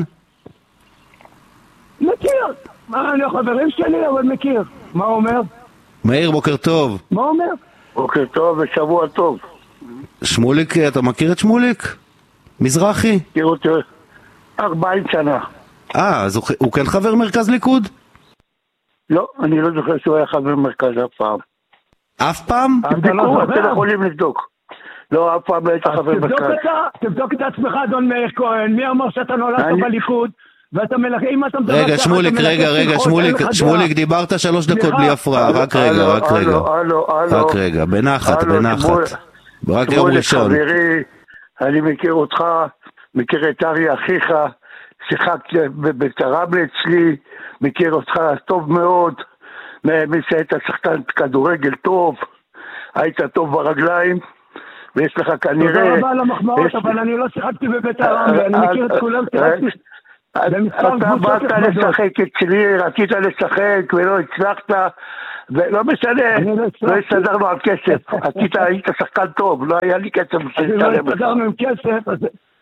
מכיר. אני החברים שלי, אבל מכיר. מה אומר? מאיר, בוקר טוב. מה אומר? בוקר טוב ושבוע טוב. שמוליק, אתה מכיר את שמוליק? מזרחי? מכיר אותי ארבעים שנה. אה, אז הוא כן חבר מרכז ליכוד? לא, אני לא זוכר שהוא היה חבר מרכז אף פעם. אף פעם? תבדקו, אתם יכולים לבדוק. לא, אף פעם לא היית חבר מרכז. תבדוק את עצמך, אדון מאיר כהן. מי אמר שאתה נולדת בליכוד? ואתה מלכה, אם אתה מדבר... רגע, שמוליק, רגע, רגע, שמוליק, שמוליק, דיברת שלוש דקות בלי הפרעה. רק רגע, רק רגע. רק רגע, בנחת, בנחת. רק יום ראשון. חברי, אני מכיר אותך, מכיר את ארי אחיך, שיחקת בטרבלה אצלי, מכיר אותך טוב מאוד, מי שהיית שחקן כדורגל טוב, היית טוב ברגליים, ויש לך כנראה... תודה רבה על המחמאות, אבל אני לא שיחקתי בבית הרמלה, אני מכיר את כולם, שיחקתי... אתה באת לשחק אצלי, רצית לשחק ולא הצלחת, ולא משנה, לא הסתדרנו על כסף, היית שחקן טוב, לא היה לי כסף. לא הסתדרנו עם כסף,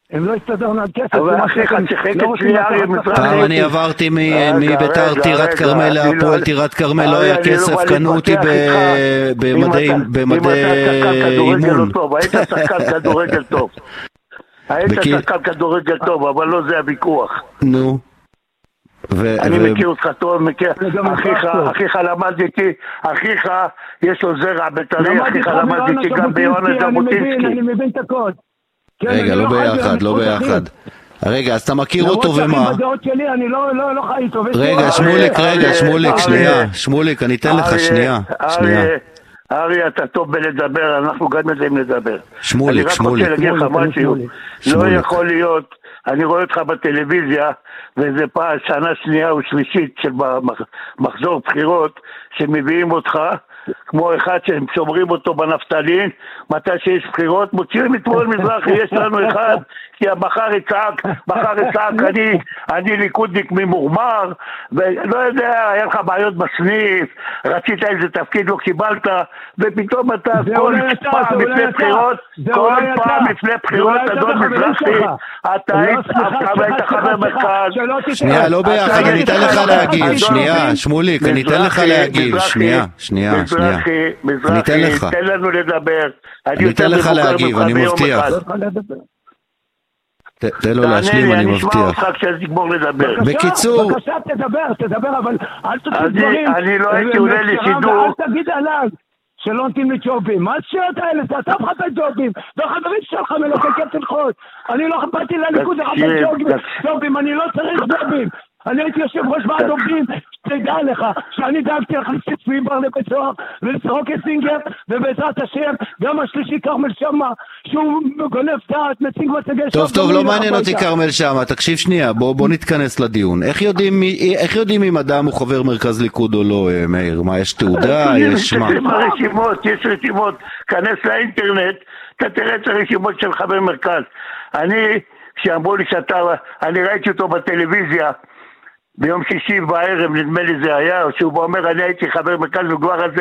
הם לא הסתדרנו על כסף. אבל אחיך שיחק אצלי אריה מזרחי. פעם אני עברתי מביתר טירת כרמל להפועל טירת כרמל, לא היה כסף, קנו אותי במדי אימון. היית שחקן כדורגל טוב. היית שחקן כדורגל טוב, אבל לא זה הוויכוח. נו. אני מכיר אותך טוב, מכיר, אחיך למד איתי, אחיך יש לו זרע בית"רי, אחיך למד איתי גם ביונה ז'בוטינסקי. אני מבין את הכל. רגע, לא ביחד, לא ביחד. רגע, אז אתה מכיר אותו ומה? רגע, שמוליק, רגע, שמוליק, שנייה, שמוליק, אני אתן לך שנייה, שנייה. ארי, אתה טוב בלדבר, אנחנו גם יודעים לדבר. שמוליק, שמוליק. אני רק רוצה להגיד לך משהו, לא יכול להיות, אני רואה אותך בטלוויזיה, וזה פעם שנה שנייה או שלישית של מחזור בחירות, שמביאים אותך, כמו אחד שהם שומרים אותו בנפתלין, מתי שיש בחירות, מוציאים את מול מזרחי, יש לנו אחד, כי המחר יצעק, מחר יצעק, אני, אני ליכודניק ממורמר, ולא יודע, היה לך בעיות בסניף, רצית איזה תפקיד, לא קיבלת, ופתאום אתה כל פעם לפני בחירות, כל פעם לפני בחירות, אדון מזרחי, אתה היית חבר מרכז. שנייה, לא ביחד, אני אתן לך להגיב, שנייה, שמוליק, אני אתן לך להגיב, שנייה, שנייה, שנייה. מזרחי, תן לנו לדבר. אני אתן לך להגיב, אני מבטיח. תן לו להשלים, אני מבטיח. אני אשמע אותך כשתגמור לדבר. בקיצור... בבקשה, תדבר, תדבר, אבל אל תגיד דברים. אני לא הייתי עולה לשידור. אל תגיד עליו שלא נותנים לי ג'ובים. מה השאלות האלה? אתה מחפש ג'ובים. והחברים שלך מלוקקת תלכות. אני לא באתי לליכוד לחפש ג'ובים. אני לא צריך ג'ובים. אני הייתי יושב ראש ועד עובדים, תדע לך, שאני דאגתי להכניס את סביבר לבית סוהר, ולסרוק את סינגר, ובעזרת השם, גם השלישי כרמל שמה, שהוא גונב תעת, מציג מצגי... טוב, טוב, לא מעניין אותי כרמל שמה, תקשיב שנייה, בוא נתכנס לדיון. איך יודעים אם אדם הוא חבר מרכז ליכוד או לא, מאיר? מה, יש תעודה, יש מה? יש רשימות, יש רשימות, כנס לאינטרנט, אתה תראה את הרשימות של חבר מרכז. אני, כשאמרו לי שאתה, אני ראיתי אותו בטלוויזיה, ביום שישי בערב, נדמה לי זה היה, שהוא אומר, אני הייתי חבר מרכז וכבר הזה,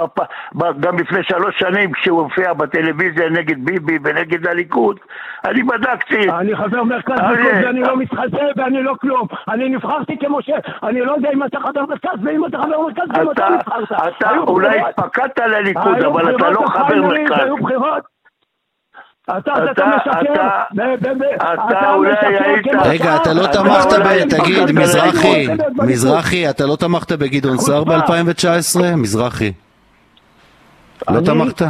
גם לפני שלוש שנים, כשהוא הופיע בטלוויזיה נגד ביבי ונגד הליכוד, אני בדקתי. אני חבר מרכז ליכוד ואני לא מתחזה ואני לא כלום. אני נבחרתי כמו ש... אני לא יודע אם אתה חבר מרכז ואם אתה חבר מרכז, ואם אתה נבחרת. אתה אולי התפקדת לליכוד, אבל אתה לא חבר מרכז. היו בחירות. אתה, אתה משקר, אתה אולי היית... רגע, אתה לא תמכת ב... תגיד, מזרחי, מזרחי, אתה לא תמכת בגדעון סער ב-אלפיים תשע עשרה? מזרחי. לא תמכת?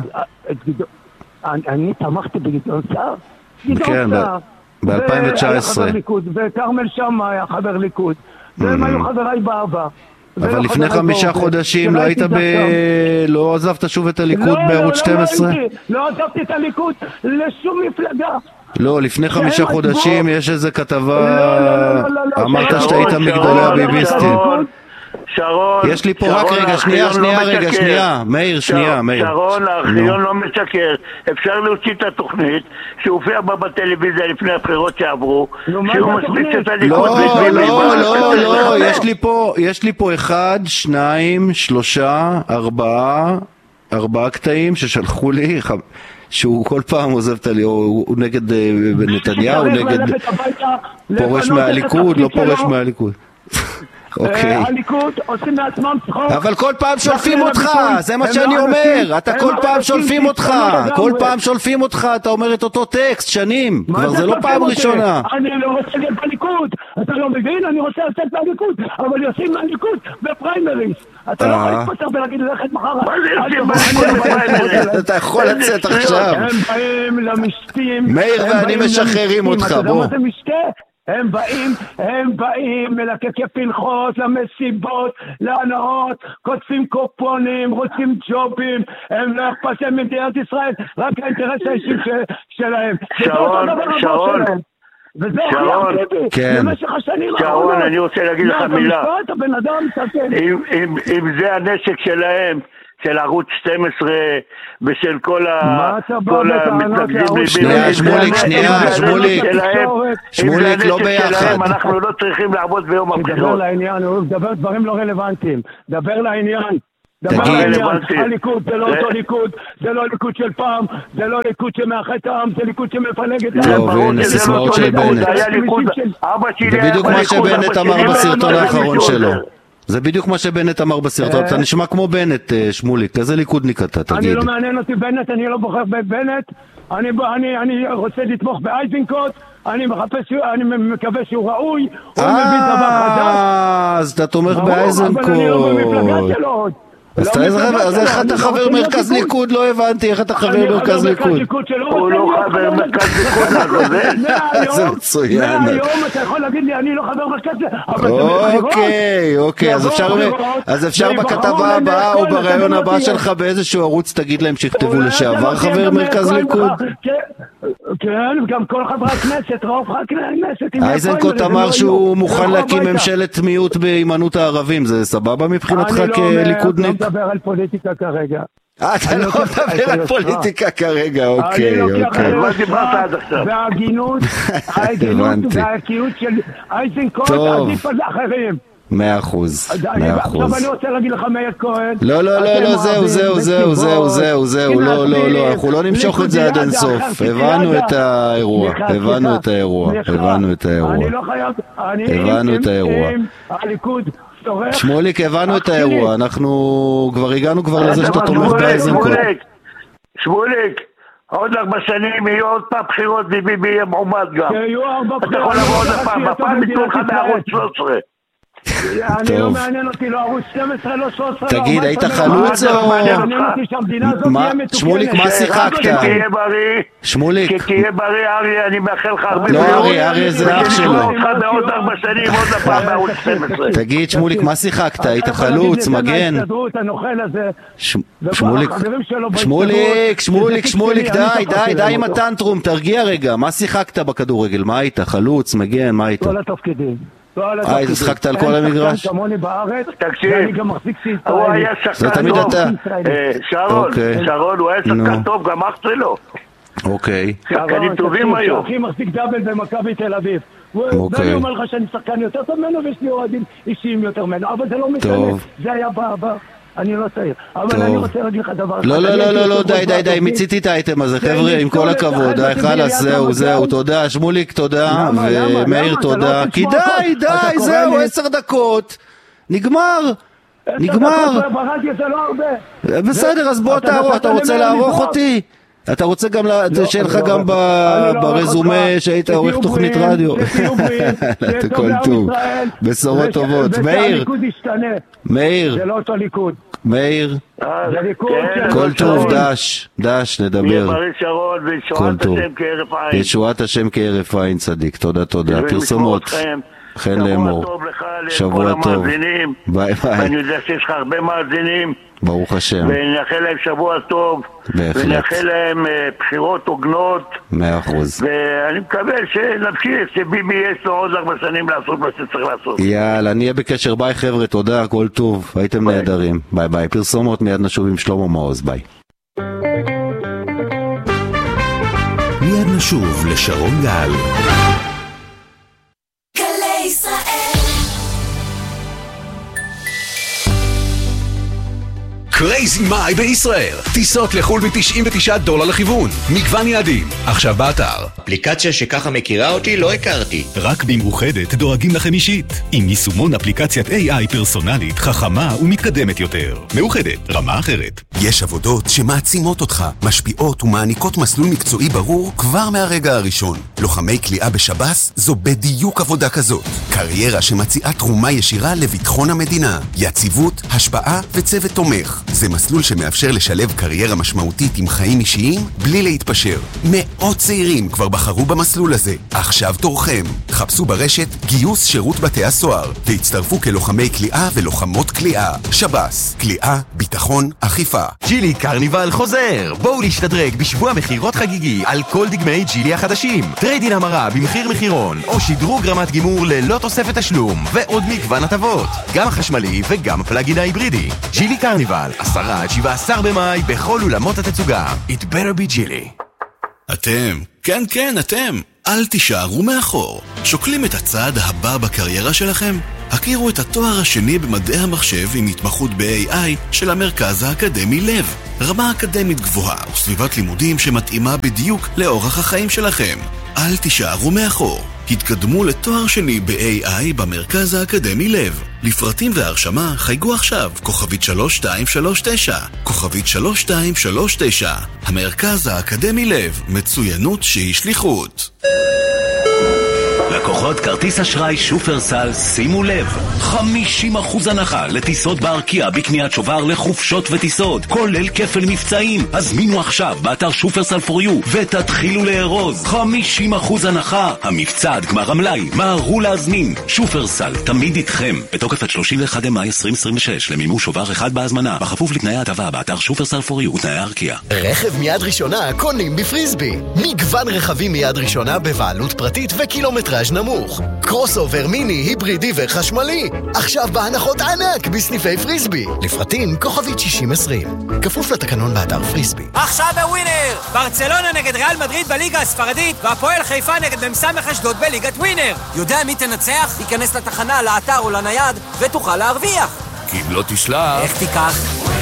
אני תמכתי בגדעון סער? כן, ב-אלפיים תשע עשרה. וכרמל שמה היה חבר ליכוד, והם היו חבריי בעבר. אבל לפני חמישה חודשים לא היית ב... לא עזבת שוב את הליכוד בערוץ שתים עשרה? לא עזבתי את הליכוד לשום מפלגה. לא, לפני חמישה חודשים יש איזה כתבה, אמרת שאתה היית מגדולי הביביסטים. שרון, יש לי פה רק רגע, שנייה, שנייה, רגע, שנייה, מאיר, שנייה, מאיר. שרון, הארכיון לא משקר, אפשר להוציא את התוכנית שהופיע בה בטלוויזיה לפני הבחירות שעברו, שהוא משמיץ את הליכוד. לא, לא, לא, לא, יש לי פה, יש לי פה אחד, שניים, שלושה, ארבעה, ארבעה קטעים ששלחו לי, שהוא כל פעם עוזב את הליכוד, הוא נגד נתניהו, נגד פורש מהליכוד, לא פורש מהליכוד. הליכוד עושים מעצמם צחוק. אבל כל פעם שולפים אותך, זה מה שאני אומר, אתה כל פעם שולפים אותך, כל פעם שולפים אותך, אתה אומר את אותו טקסט שנים, כבר זה לא פעם ראשונה. אני לא רוצה להיות בליכוד, אתה לא מבין, אני רוצה לצאת מהליכוד, אבל יוצאים מהליכוד בפריימריס, אתה לא יכול להתפטר ולהגיד ללכת מחר. אתה יכול לצאת עכשיו. הם באים למשתים, מאיר ואני משחררים אותך, בוא. הם באים, הם באים מלקקי פלחות למסיבות, להנאות, קוצים קופונים, רוצים ג'ובים, הם לא אכפת להם ממדינת ישראל, רק האינטרס האישי שלהם. שרון, שרון, וזה שרון, כן. במשך השנים שרון, אני רוצה להגיד לך מילה. הבן אדם מסתכל. אם זה הנשק שלהם, של ערוץ שתים עשרה ושל כל המתנגדים לביבי. שנייה, שמוליק, שנייה, שמוליק. שמוליק, לא ביחד. אנחנו לא צריכים לעבוד ביום הבחירות. דבר לעניין, הוא מדבר דברים לא רלוונטיים. דבר לעניין. תגיד. הליכוד זה לא אותו ליכוד, זה לא ליכוד של פעם, זה לא ליכוד שמאחד את העם, זה ליכוד שמפלג את העם. טוב, הנה סיסמאות של בנט. זה בדיוק מה שבנט אמר בסרטון האחרון שלו. זה בדיוק מה שבנט אמר בסרטון. אתה נשמע כמו בנט, שמוליק, כזה ליכודניק אתה, תגיד. אני לא מעניין אותי בנט, אני לא בוחר בבנט. אני רוצה לתמוך באייזנקוט. אני מחפש, אני מקווה שהוא ראוי, הוא מביא דבר חדש. אז אתה תומך באייזנקוט. אבל אני לא במפלגה שלו עוד. אז איך אתה חבר מרכז ליכוד? לא הבנתי, איך אתה חבר מרכז ליכוד? הוא לא חבר מרכז ליכוד, זה מצוין. מהיום אתה יכול להגיד לי, אני לא חבר מרכז ליכוד. אוקיי, אוקיי, אז אפשר בכתבה הבאה או ברעיון הבא שלך באיזשהו ערוץ תגיד להם שיכתבו לשעבר חבר מרכז ליכוד? כן, גם כל חברי הכנסת, רוב חברי הכנסת. אייזנקוט אמר שהוא מוכן להקים ממשלת מיעוט בהימנעות הערבים, זה סבבה מבחינתך כליכודניק? מדבר על פוליטיקה כרגע. אה, אתה לא מדבר על פוליטיקה כרגע, אוקיי, אוקיי. מה דיברת עד עכשיו? וההגינות, ההגינות והערכיות של אייזנקוט עדיף על אחרים. מאה אחוז, מאה אחוז. עכשיו אני רוצה להגיד לך מאיר כהן. לא, לא, לא, לא, זהו, זהו, זהו, זהו, זהו, זהו, לא, לא, לא, אנחנו לא נמשוך את זה עד אינסוף. הבנו את האירוע, הבנו את האירוע, הבנו את האירוע. אני לא חייב, אני... הבנו את האירוע. הליכוד... שמוליק, הבנו את האירוע, אנחנו כבר הגענו כבר לזה שאתה תומך באייזנקוט. שמוליק, עוד ארבע שנים יהיו עוד פעם בחירות וביבי יהיה מועמד גם. אתה יכול לבוא עוד פעם, בפעם יתנו לך בערוץ שלוש עשרה. אני לא מעניין אותי, לא ערוץ שתים עשרה, לא שלוש עשרה. תגיד, היית חלוץ או... שמוליק, מה שיחקת? שתהיה בריא, שמוליק. שתהיה בריא, אריה, אני מאחל לך הרבה... לא אריה, אריה זה אח שלו. בעוד ארבע שנים, עוד הפעם בערוץ שתים עשרה. תגיד, שמוליק, מה שיחקת? היית חלוץ, מגן? שמוליק, שמוליק, שמוליק, שמוליק, די, די, די עם הטנטרום, תרגיע רגע, מה שיחקת בכדורגל? מה היית? חלוץ, מגן, מה היית? כל התפקידים. אה, אז שחקת על כל המגרש? תקשיב, הוא היה שחקן טוב. שרון, שרון, הוא היה שחקן טוב, גם אח שלו. אוקיי. שחקנים טובים היו. אחי מחזיק דאבל במכבי תל אביב. ואני אומר לך שאני שחקן יותר טוב ממנו ויש לי אוהדים אישיים יותר ממנו, אבל זה לא משנה, זה היה בעבר. אני לא צעיר, אבל אני רוצה להגיד לך דבר. לא, לא, לא, לא, די, די, די, מיציתי את האייטם הזה, חבר'ה, עם כל הכבוד, די, חלאס, זהו, זהו, תודה, שמוליק, תודה, ומאיר, תודה, כי די, די, זהו, עשר דקות, נגמר, נגמר. בסדר, אז בוא תערוך, אתה רוצה לערוך אותי? אתה רוצה גם, שיהיה לך גם ברזומה שהיית עורך תוכנית רדיו. כל טוב, בשורות טובות. מאיר, מאיר, זה לא אותו ליכוד. מאיר, כל טוב, דש, דש, נדבר. כל טוב, ישועת השם כהרף עין צדיק, תודה, תודה. פרסומות, חן לאמור, שבוע טוב, ביי ביי. אני יודע שיש לך הרבה מאזינים, ברוך השם, ונאחל להם שבוע טוב, ונאחל להם בחירות הוגנות, מאה אחוז, ואני מקווה שנמשיך, שביבי יש לו עוד ארבע שנים לעשות מה שצריך לעשות. יאללה, אני אהיה בקשר, ביי חבר'ה, תודה, כל טוב, הייתם נהדרים, ביי ביי. פרסומות, מיד נשוב עם שלמה מעוז, ביי. מיד נשוב לשרון גל. קרייזי מאי בישראל. טיסות לחול ב-תשעים ותשעה דולר לכיוון. מגוון יעדים. עכשיו באתר. אפליקציה שככה מכירה אותי לא הכרתי. רק במאוחדת דואגים לכם אישית. עם יישומון אפליקציית איי איי פרסונלית, חכמה ומתקדמת יותר. מאוחדת, רמה אחרת. יש עבודות שמעצימות אותך, משפיעות ומעניקות מסלול מקצועי ברור כבר מהרגע הראשון. לוחמי כליאה בשב"ס זו בדיוק עבודה כזאת. קריירה שמציעה תרומה ישירה לביטחון המדינה. יציבות, השפעה וצוות תומך. זה מסלול שמאפשר לשלב קריירה משמעותית עם חיים אישיים בלי להתפשר. מאות צעירים כבר בחרו במסלול הזה. עכשיו תורכם. חפשו ברשת גיוס שירות בתי הסוהר והצטרפו כלוחמי כליאה ולוחמות כליאה. שב"ס, כליאה, ביטחון, אכיפה. ג'ילי קרניבל חוזר. בואו להשתדרג בשבוע מחירות חגיגי על כל דגמי ג'ילי החדשים. טריידין המרה במחיר מחירון או שדרוג רמת גימור ללא תוספת תשלום ועוד מגוון הטבות. גם החשמלי וגם הפלאגין ההיברידי. ג'ילי קרניבל, עשרה עד שבעה עשר במאי בכל אולמות התצוגה. It better be Gilly. אתם, כן כן אתם, אל תישארו מאחור. שוקלים את הצעד הבא בקריירה שלכם? הכירו את התואר השני במדעי המחשב עם התמחות ב-איי איי של המרכז האקדמי לב. רמה אקדמית גבוהה וסביבת לימודים שמתאימה בדיוק לאורח החיים שלכם. אל תישארו מאחור. התקדמו לתואר שני ב-איי איי במרכז האקדמי לב. לפרטים והרשמה חייגו עכשיו, כוכבית שלוש שתיים שלוש תשע, כוכבית שלוש שתיים שלוש תשע. המרכז האקדמי לב, מצוינות שהיא שליחות. לקוחות כרטיס אשראי שופרסל, שימו לב, חמישים אחוז הנחה לטיסות בארקיע בקניית שובר לחופשות וטיסות, כולל כפל מבצעים. הזמינו עכשיו באתר שופרסל פור יו ותתחילו לארוז. חמישים אחוז הנחה. המבצע עד גמר המלאי. מהרו להזמין. שופרסל, תמיד איתכם. בתוקף עד שלושים ואחד במאי עשרים עשרים ושש למימוש שובר אחד בהזמנה, בכפוף לתנאי ההטבה באתר שופרסל פור יו ותנאי ארקיע. רכב מיד ראשונה קונים בפריסבי. מגוון רכבים מיד ראשונה בבעלות פרטית וקילומטראז' נמוך. קרוס אובר מיני, היברידי וחשמלי. עכשיו בהנחות ענק בסניפי פריסבי. לפרטים כוכבית שישים עשרים. כפוף לתקנון באתר פריסבי. עכשיו בווינר! ברצלונה נגד ריאל מדריד בליגה הספרדית, והפועל חיפה נגד במסמך אשדוד בליגת ווינר. יודע מי תנצח? ייכנס לתחנה, לאתר או לנייד ותוכל להרוויח. כי אם לא תשלח... איך תיקח?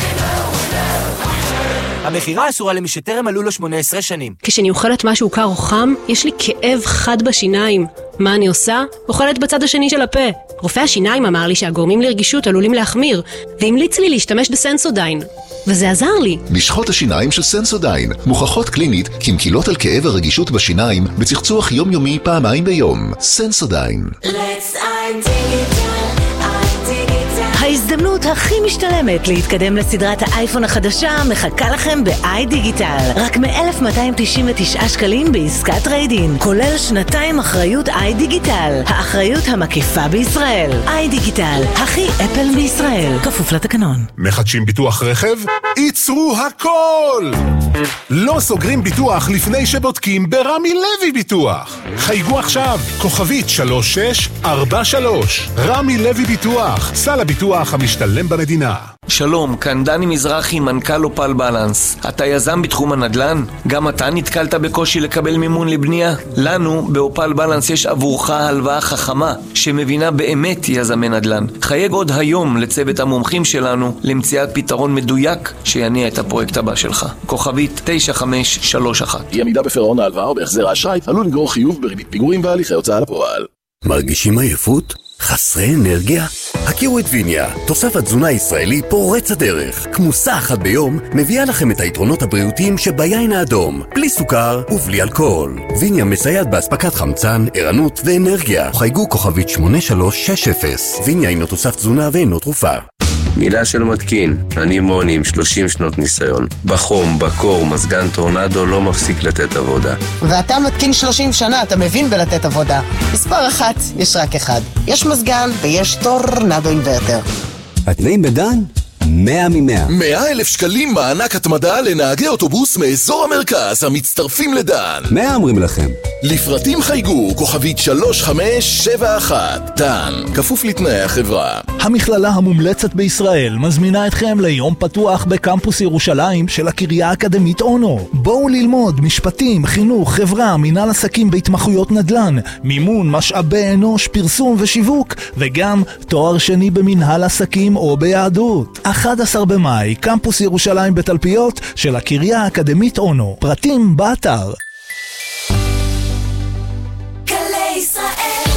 המחירה אסורה למי שטרם מלאו לו שמונה עשרה שנים. כשאני אוכלת משהו קר או חם, יש לי כאב חד בשיניים. מה אני עושה? אוכלת בצד השני של הפה. רופא השיניים אמר לי שהגורמים לרגישות עלולים להחמיר, והמליץ לי להשתמש בסנסודיין. וזה עזר לי. משחות השיניים של סנסודיין מוכחות קלינית כמקילות על כאב הרגישות בשיניים בצחצוח יומיומי פעמיים ביום. סנסודיין. Let's iDigital, iDigital. ההזדמנות הכי משתלמת להתקדם לסדרת האייפון החדשה מחכה לכם ב-iDigital. רק מ-אלף מאתיים תשעים ותשעה שקלים בעסקת טריידין, כולל שנתיים אחריות iDigital, האחריות המקיפה בישראל. iDigital, הכי אפל בישראל, כפוף לתקנון. מחדשים ביטוח רכב? ייצרו הכל! לא סוגרים ביטוח לפני שבודקים ברמי לוי ביטוח. חייגו עכשיו, כוכבית שלוש שש ארבע שלוש. רמי לוי ביטוח, סל הביטוח המשתלם במדינה. שלום, כאן דני מזרחי, מנכ"ל אופל בלנס. אתה יזם בתחום הנדל"ן? גם אתה נתקלת בקושי לקבל מימון לבנייה? לנו, באופל בלנס, יש עבורך הלוואה חכמה, שמבינה באמת יזמי נדל"ן. חייג עוד היום לצוות המומחים שלנו, למציאת פתרון מדויק שיניע את הפרויקט הבא שלך. כוכבית תשע חמש שלוש אחת. אי עמידה בפירעון ההלוואה או בהחזר האשראי עלול לגרור חיוב בריבית פיגורים והליכי הוצאה לפועל. מרגישים עייפות? חסרי אנרגיה? הכירו את ויניה, תוסף התזונה הישראלי פורץ הדרך. כמוסה אחת ביום מביאה לכם את היתרונות הבריאותיים שביין האדום, בלי סוכר ובלי אלכוהול. ויניה מסייעת באספקת חמצן, ערנות ואנרגיה. חייגו כוכבית שמונה שלוש שש אפס. ויניה אינו תוסף תזונה ואינו תרופה. מילה של מתקין, אני מוני עם שלושים שנות ניסיון. בחום, בקור, מזגן טורנדו לא מפסיק לתת עבודה. ואתה מתקין שלושים שנה, אתה מבין בלתת עבודה. מספר אחת, יש רק אחד. יש מזגן ויש טורנדו אינברטר. התנאים בדן? מאה ממאה. מאה אלף שקלים מענק התמדה לנהגי אוטובוס מאזור המרכז המצטרפים לדן. מאה אומרים לכם. לפרטים חייגו כוכבית שלוש חמש שבע אחת. דן, כפוף לתנאי החברה. המכללה המומלצת בישראל מזמינה אתכם ליום פתוח בקמפוס ירושלים של הקריה האקדמית אונו. בואו ללמוד משפטים, חינוך, חברה, מנהל עסקים בהתמחויות נדל"ן, מימון, משאבי אנוש, פרסום ושיווק, וגם תואר שני במנהל עסקים או ביהדות. אחד עשר במאי, קמפוס ירושלים בתלפיות של הקריה האקדמית אונו. פרטים באתר. גלי ישראל.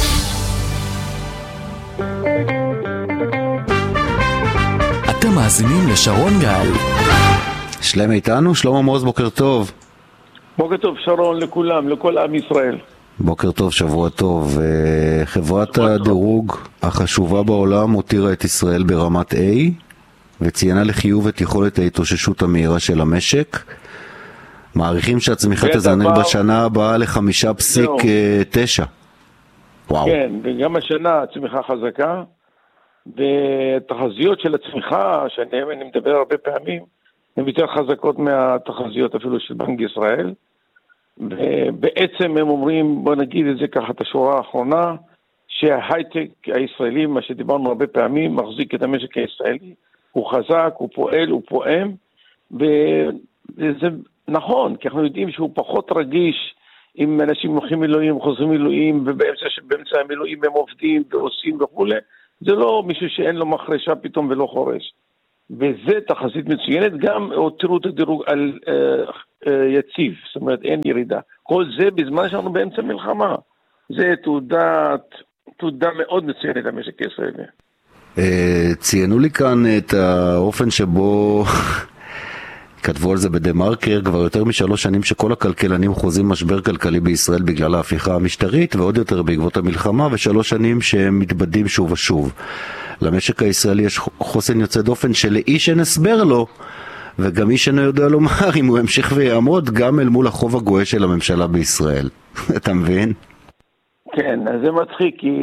אתם מאזינים לשרון גל. שלמה איתנו, שלמה מוז, בוקר טוב. בוקר טוב שרון לכולם, לכל עם ישראל. בוקר טוב, שבוע טוב. חברת הדירוג החשובה בעולם הותירה את ישראל ברמת A וציינה לחיוב את יכולת ההתאוששות המהירה של המשק. מעריכים שהצמיחה תזנק בשנה הבאה לחמישה פסיק תשע. וואו. כן, וגם השנה הצמיחה חזקה, והתחזיות של הצמיחה, שאני מדבר הרבה פעמים, הן יותר חזקות מהתחזיות אפילו של בנק ישראל, ובעצם הם אומרים, בוא נגיד את זה ככה, את השורה האחרונה, שההייטק הישראלי, מה שדיברנו הרבה פעמים, מחזיק את המשק הישראלי, הוא חזק, הוא פועל, הוא פועם, וזה נכון, כי אנחנו יודעים שהוא פחות רגיש, אם אנשים הולכים מילואים, חוזרים מילואים, ובאמצע המילואים הם עובדים ועושים וכו', זה לא מישהו שאין לו מחרשה פתאום ולא חורש. וזה תחזית מצוינת, גם הותירו את הדירוג על אה, אה, יציב, זאת אומרת אין ירידה. כל זה בזמן שאנחנו באמצע מלחמה. זה תעודת, תעודה מאוד מצוינת למשק הישראלי. ציינו לי כאן את האופן שבו כתבו על זה בדה-מרקר כבר יותר משלוש שנים שכל הכלכלנים חוזים משבר כלכלי בישראל בגלל ההפיכה המשטרית ועוד יותר בעקבות המלחמה, ושלוש שנים שהם מתבדים שוב ושוב. למשק הישראלי יש חוסן יוצא דופן שלאיש אין הסבר לו, וגם איש אינו יודע לומר אם הוא ימשיך ויעמוד גם אל מול החוב הגואה של הממשלה בישראל. אתה מבין? כן, אז זה מצחיק, כי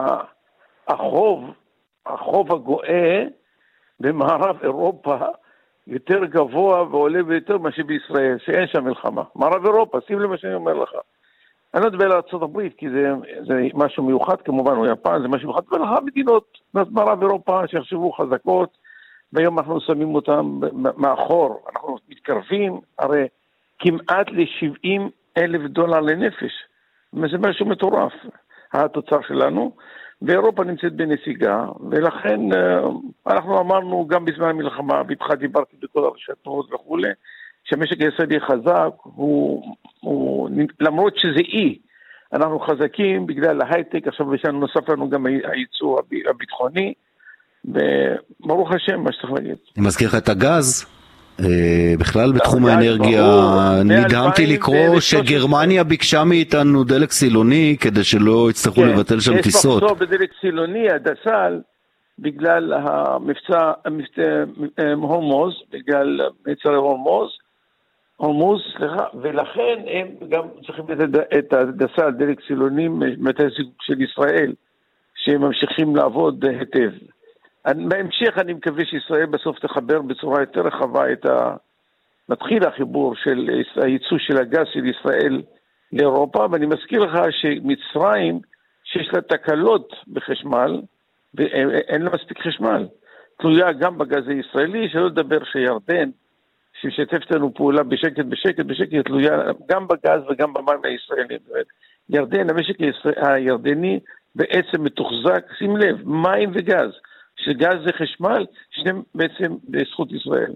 החוב, החוב הגואה במערב אירופה יותר גבוה ועולה ביותר מאשר בישראל, שאין שם מלחמה. מערב אירופה, שים למה שאני אומר לך. אני לא מדבר על ארצות הברית, כי זה, זה משהו מיוחד, כמובן, או יפן, זה משהו מיוחד, ולך מדינות מערב אירופה שיחשבו חזקות, והיום אנחנו שמים אותם מאחור, אנחנו מתקרבים, הרי כמעט ל-שבעים אלף דולר לנפש. זה משהו מטורף, התוצר שלנו, ואירופה נמצאת בנסיגה, ולכן אנחנו אמרנו גם בזמן המלחמה, בהתחלה דיברתי בכל הרשתות וכו', שהמשק הישראלי חזק, הוא, הוא, למרות שזה אי, אנחנו חזקים בגלל ההייטק, עכשיו יש לנו נוסף לנו גם הייצוא הביטחוני, וברוך השם, מה שצריך להגיד. אני מזכיר לך את הגז, בכלל בתחום האנרגיה, נדהמתי לקרוא שגרמניה ביקשה מאיתנו דלק סילוני, כדי שלא יצטרכו לבטל שם טיסות. יש מחסור בדלק סילוני, הדסל, בגלל המבצע הורמוז, בגלל מצרי הורמוז, הורמוז, סליחה, ולכן הם גם צריכים את הדסל, דלק סילוני, מהתזיג של ישראל, שהם ממשיכים לעבוד היטב. בהמשך אני מקווה שישראל בסוף תחבר בצורה יותר רחבה את ה... מתחיל החיבור של הייצוא של הגז של ישראל לאירופה, ואני מזכיר לך שמצרים, שיש לה תקלות בחשמל, ואין לה מספיק חשמל, תלויה גם בגז הישראלי, שלא לדבר שירדן, שמשתפת לנו פעולה בשקט, בשקט, בשקט, תלויה גם בגז וגם במים הישראלים. ירדן, המשק הירדני בעצם מתוחזק, שים לב, מים וגז. שגז זה חשמל, שניהם בעצם בזכות ישראל.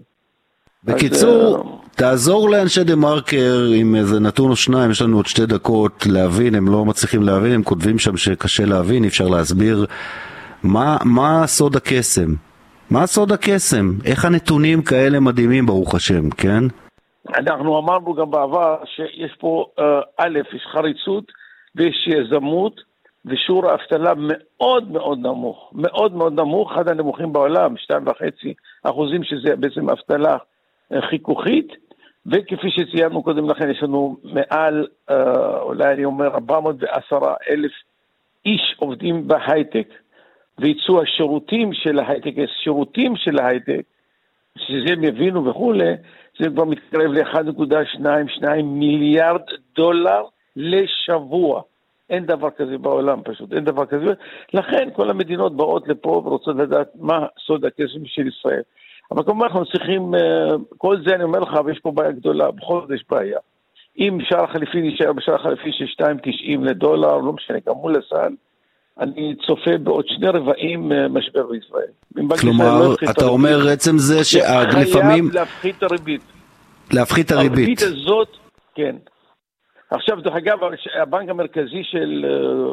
בקיצור, אז, תעזור לאנשי דה-מרקר עם איזה נתון או שניים, יש לנו עוד שתי דקות להבין, הם לא מצליחים להבין, הם כותבים שם שקשה להבין, אפשר להסביר מה, מה סוד הקסם? מה סוד הקסם? איך הנתונים כאלה מדהימים ברוך השם, כן? אנחנו אמרנו גם בעבר שיש פה א', יש חריצות ויש יזמות, ושיעור האבטלה מאוד מאוד נמוך, מאוד מאוד נמוך, אחד הנמוכים בעולם, שתיים וחצי אחוזים, שזה בעצם אבטלה חיכוכית, וכפי שציינו קודם לכן, יש לנו מעל, אולי אני אומר, ארבע מאות ועשרה אלף איש עובדים בהייטק, וייצוא השירותים של ההייטק, השירותים של ההייטק, שזה הם יבינו וכו', זה כבר מתקרב ל-אחד נקודה שתיים מיליארד דולר לשבוע. אין דבר כזה בעולם פשוט, אין דבר כזה. לכן כל המדינות באות לפה ורוצות לדעת מה סוד הקסם של ישראל. אבל כמובן אנחנו צריכים, כל זה אני אומר לך, ויש פה בעיה גדולה, בכל זאת יש בעיה. אם שער החליפין יישאר בשער החליפין של שתיים תשעים לדולר, לא משנה, גם מול הסל, אני צופה בעוד שני רבעים משבר בישראל. כלומר, אתה אומר עצם זה שלפעמים... חייב להפחית את הריבית. להפחית את הריבית. הריבית הזאת, כן. עכשיו, דרך אגב, הבנק המרכזי של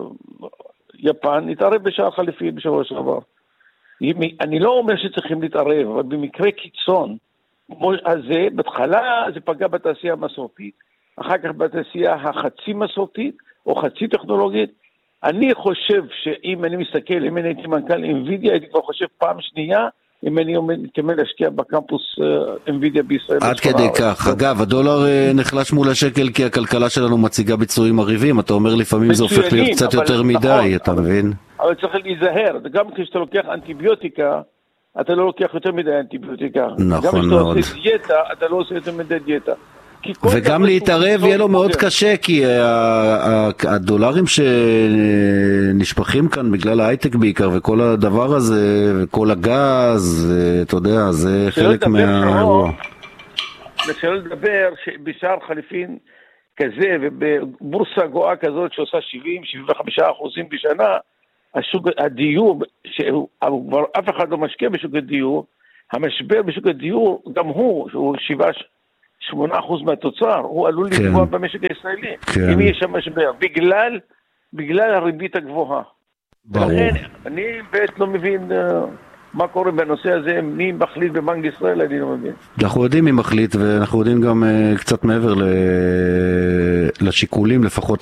יפן התערב בשער חליפין בשבוע שעבר. אני לא אומר שצריכים להתערב, אבל במקרה קיצון, הזה, בהתחלה זה פגע בתעשייה המסורתית, אחר כך בתעשייה החצי מסורתית, או חצי טכנולוגית. אני חושב שאם אני מסתכל, אם אני הייתי מנכ"ל NVIDIA, הייתי כבר חושב פעם שנייה, אם אני מתכוון להשקיע בקמפוס NVIDIA בישראל. עד כדי כך. אגב, הדולר נחלש מול השקל כי הכלכלה שלנו מציגה ביצועים מריבים. אתה אומר לפעמים זה הופך להיות קצת יותר מדי, אתה מבין? אבל צריך להיזהר. גם כשאתה לוקח אנטיביוטיקה, אתה לא לוקח יותר מדי אנטיביוטיקה. נכון מאוד. גם כשאתה עושה דיאטה, אתה לא עושה יותר מדי דיאטה. וגם להתערב יהיה לו מאוד קשה, כי הדולרים שנשפכים כאן בגלל ההייטק בעיקר, וכל הדבר הזה, וכל הגז, אתה יודע, זה חלק מהאירוע. ושלא לדבר שבשער חליפין כזה, ובבורסה גואה כזאת שעושה שבעים עד שבעים וחמישה אחוזים בשנה, השוק, הדיור שכבר אף אחד לא משקיע בשוק הדיור, המשבר בשוק הדיור, גם הוא, שהוא שבעה, שמונה אחוז מהתוצר, הוא עלול כן. לפגוע במשק הישראלי, כן. אם יש שם משבר, בגלל, בגלל הריבית הגבוהה. ברור. ולכן, אני בעת לא מבין uh, מה קורה בנושא הזה, מי מחליט בבנק ישראל, אני לא מבין. אנחנו יודעים מי מחליט, ואנחנו יודעים גם uh, קצת מעבר ל... לשיקולים, לפחות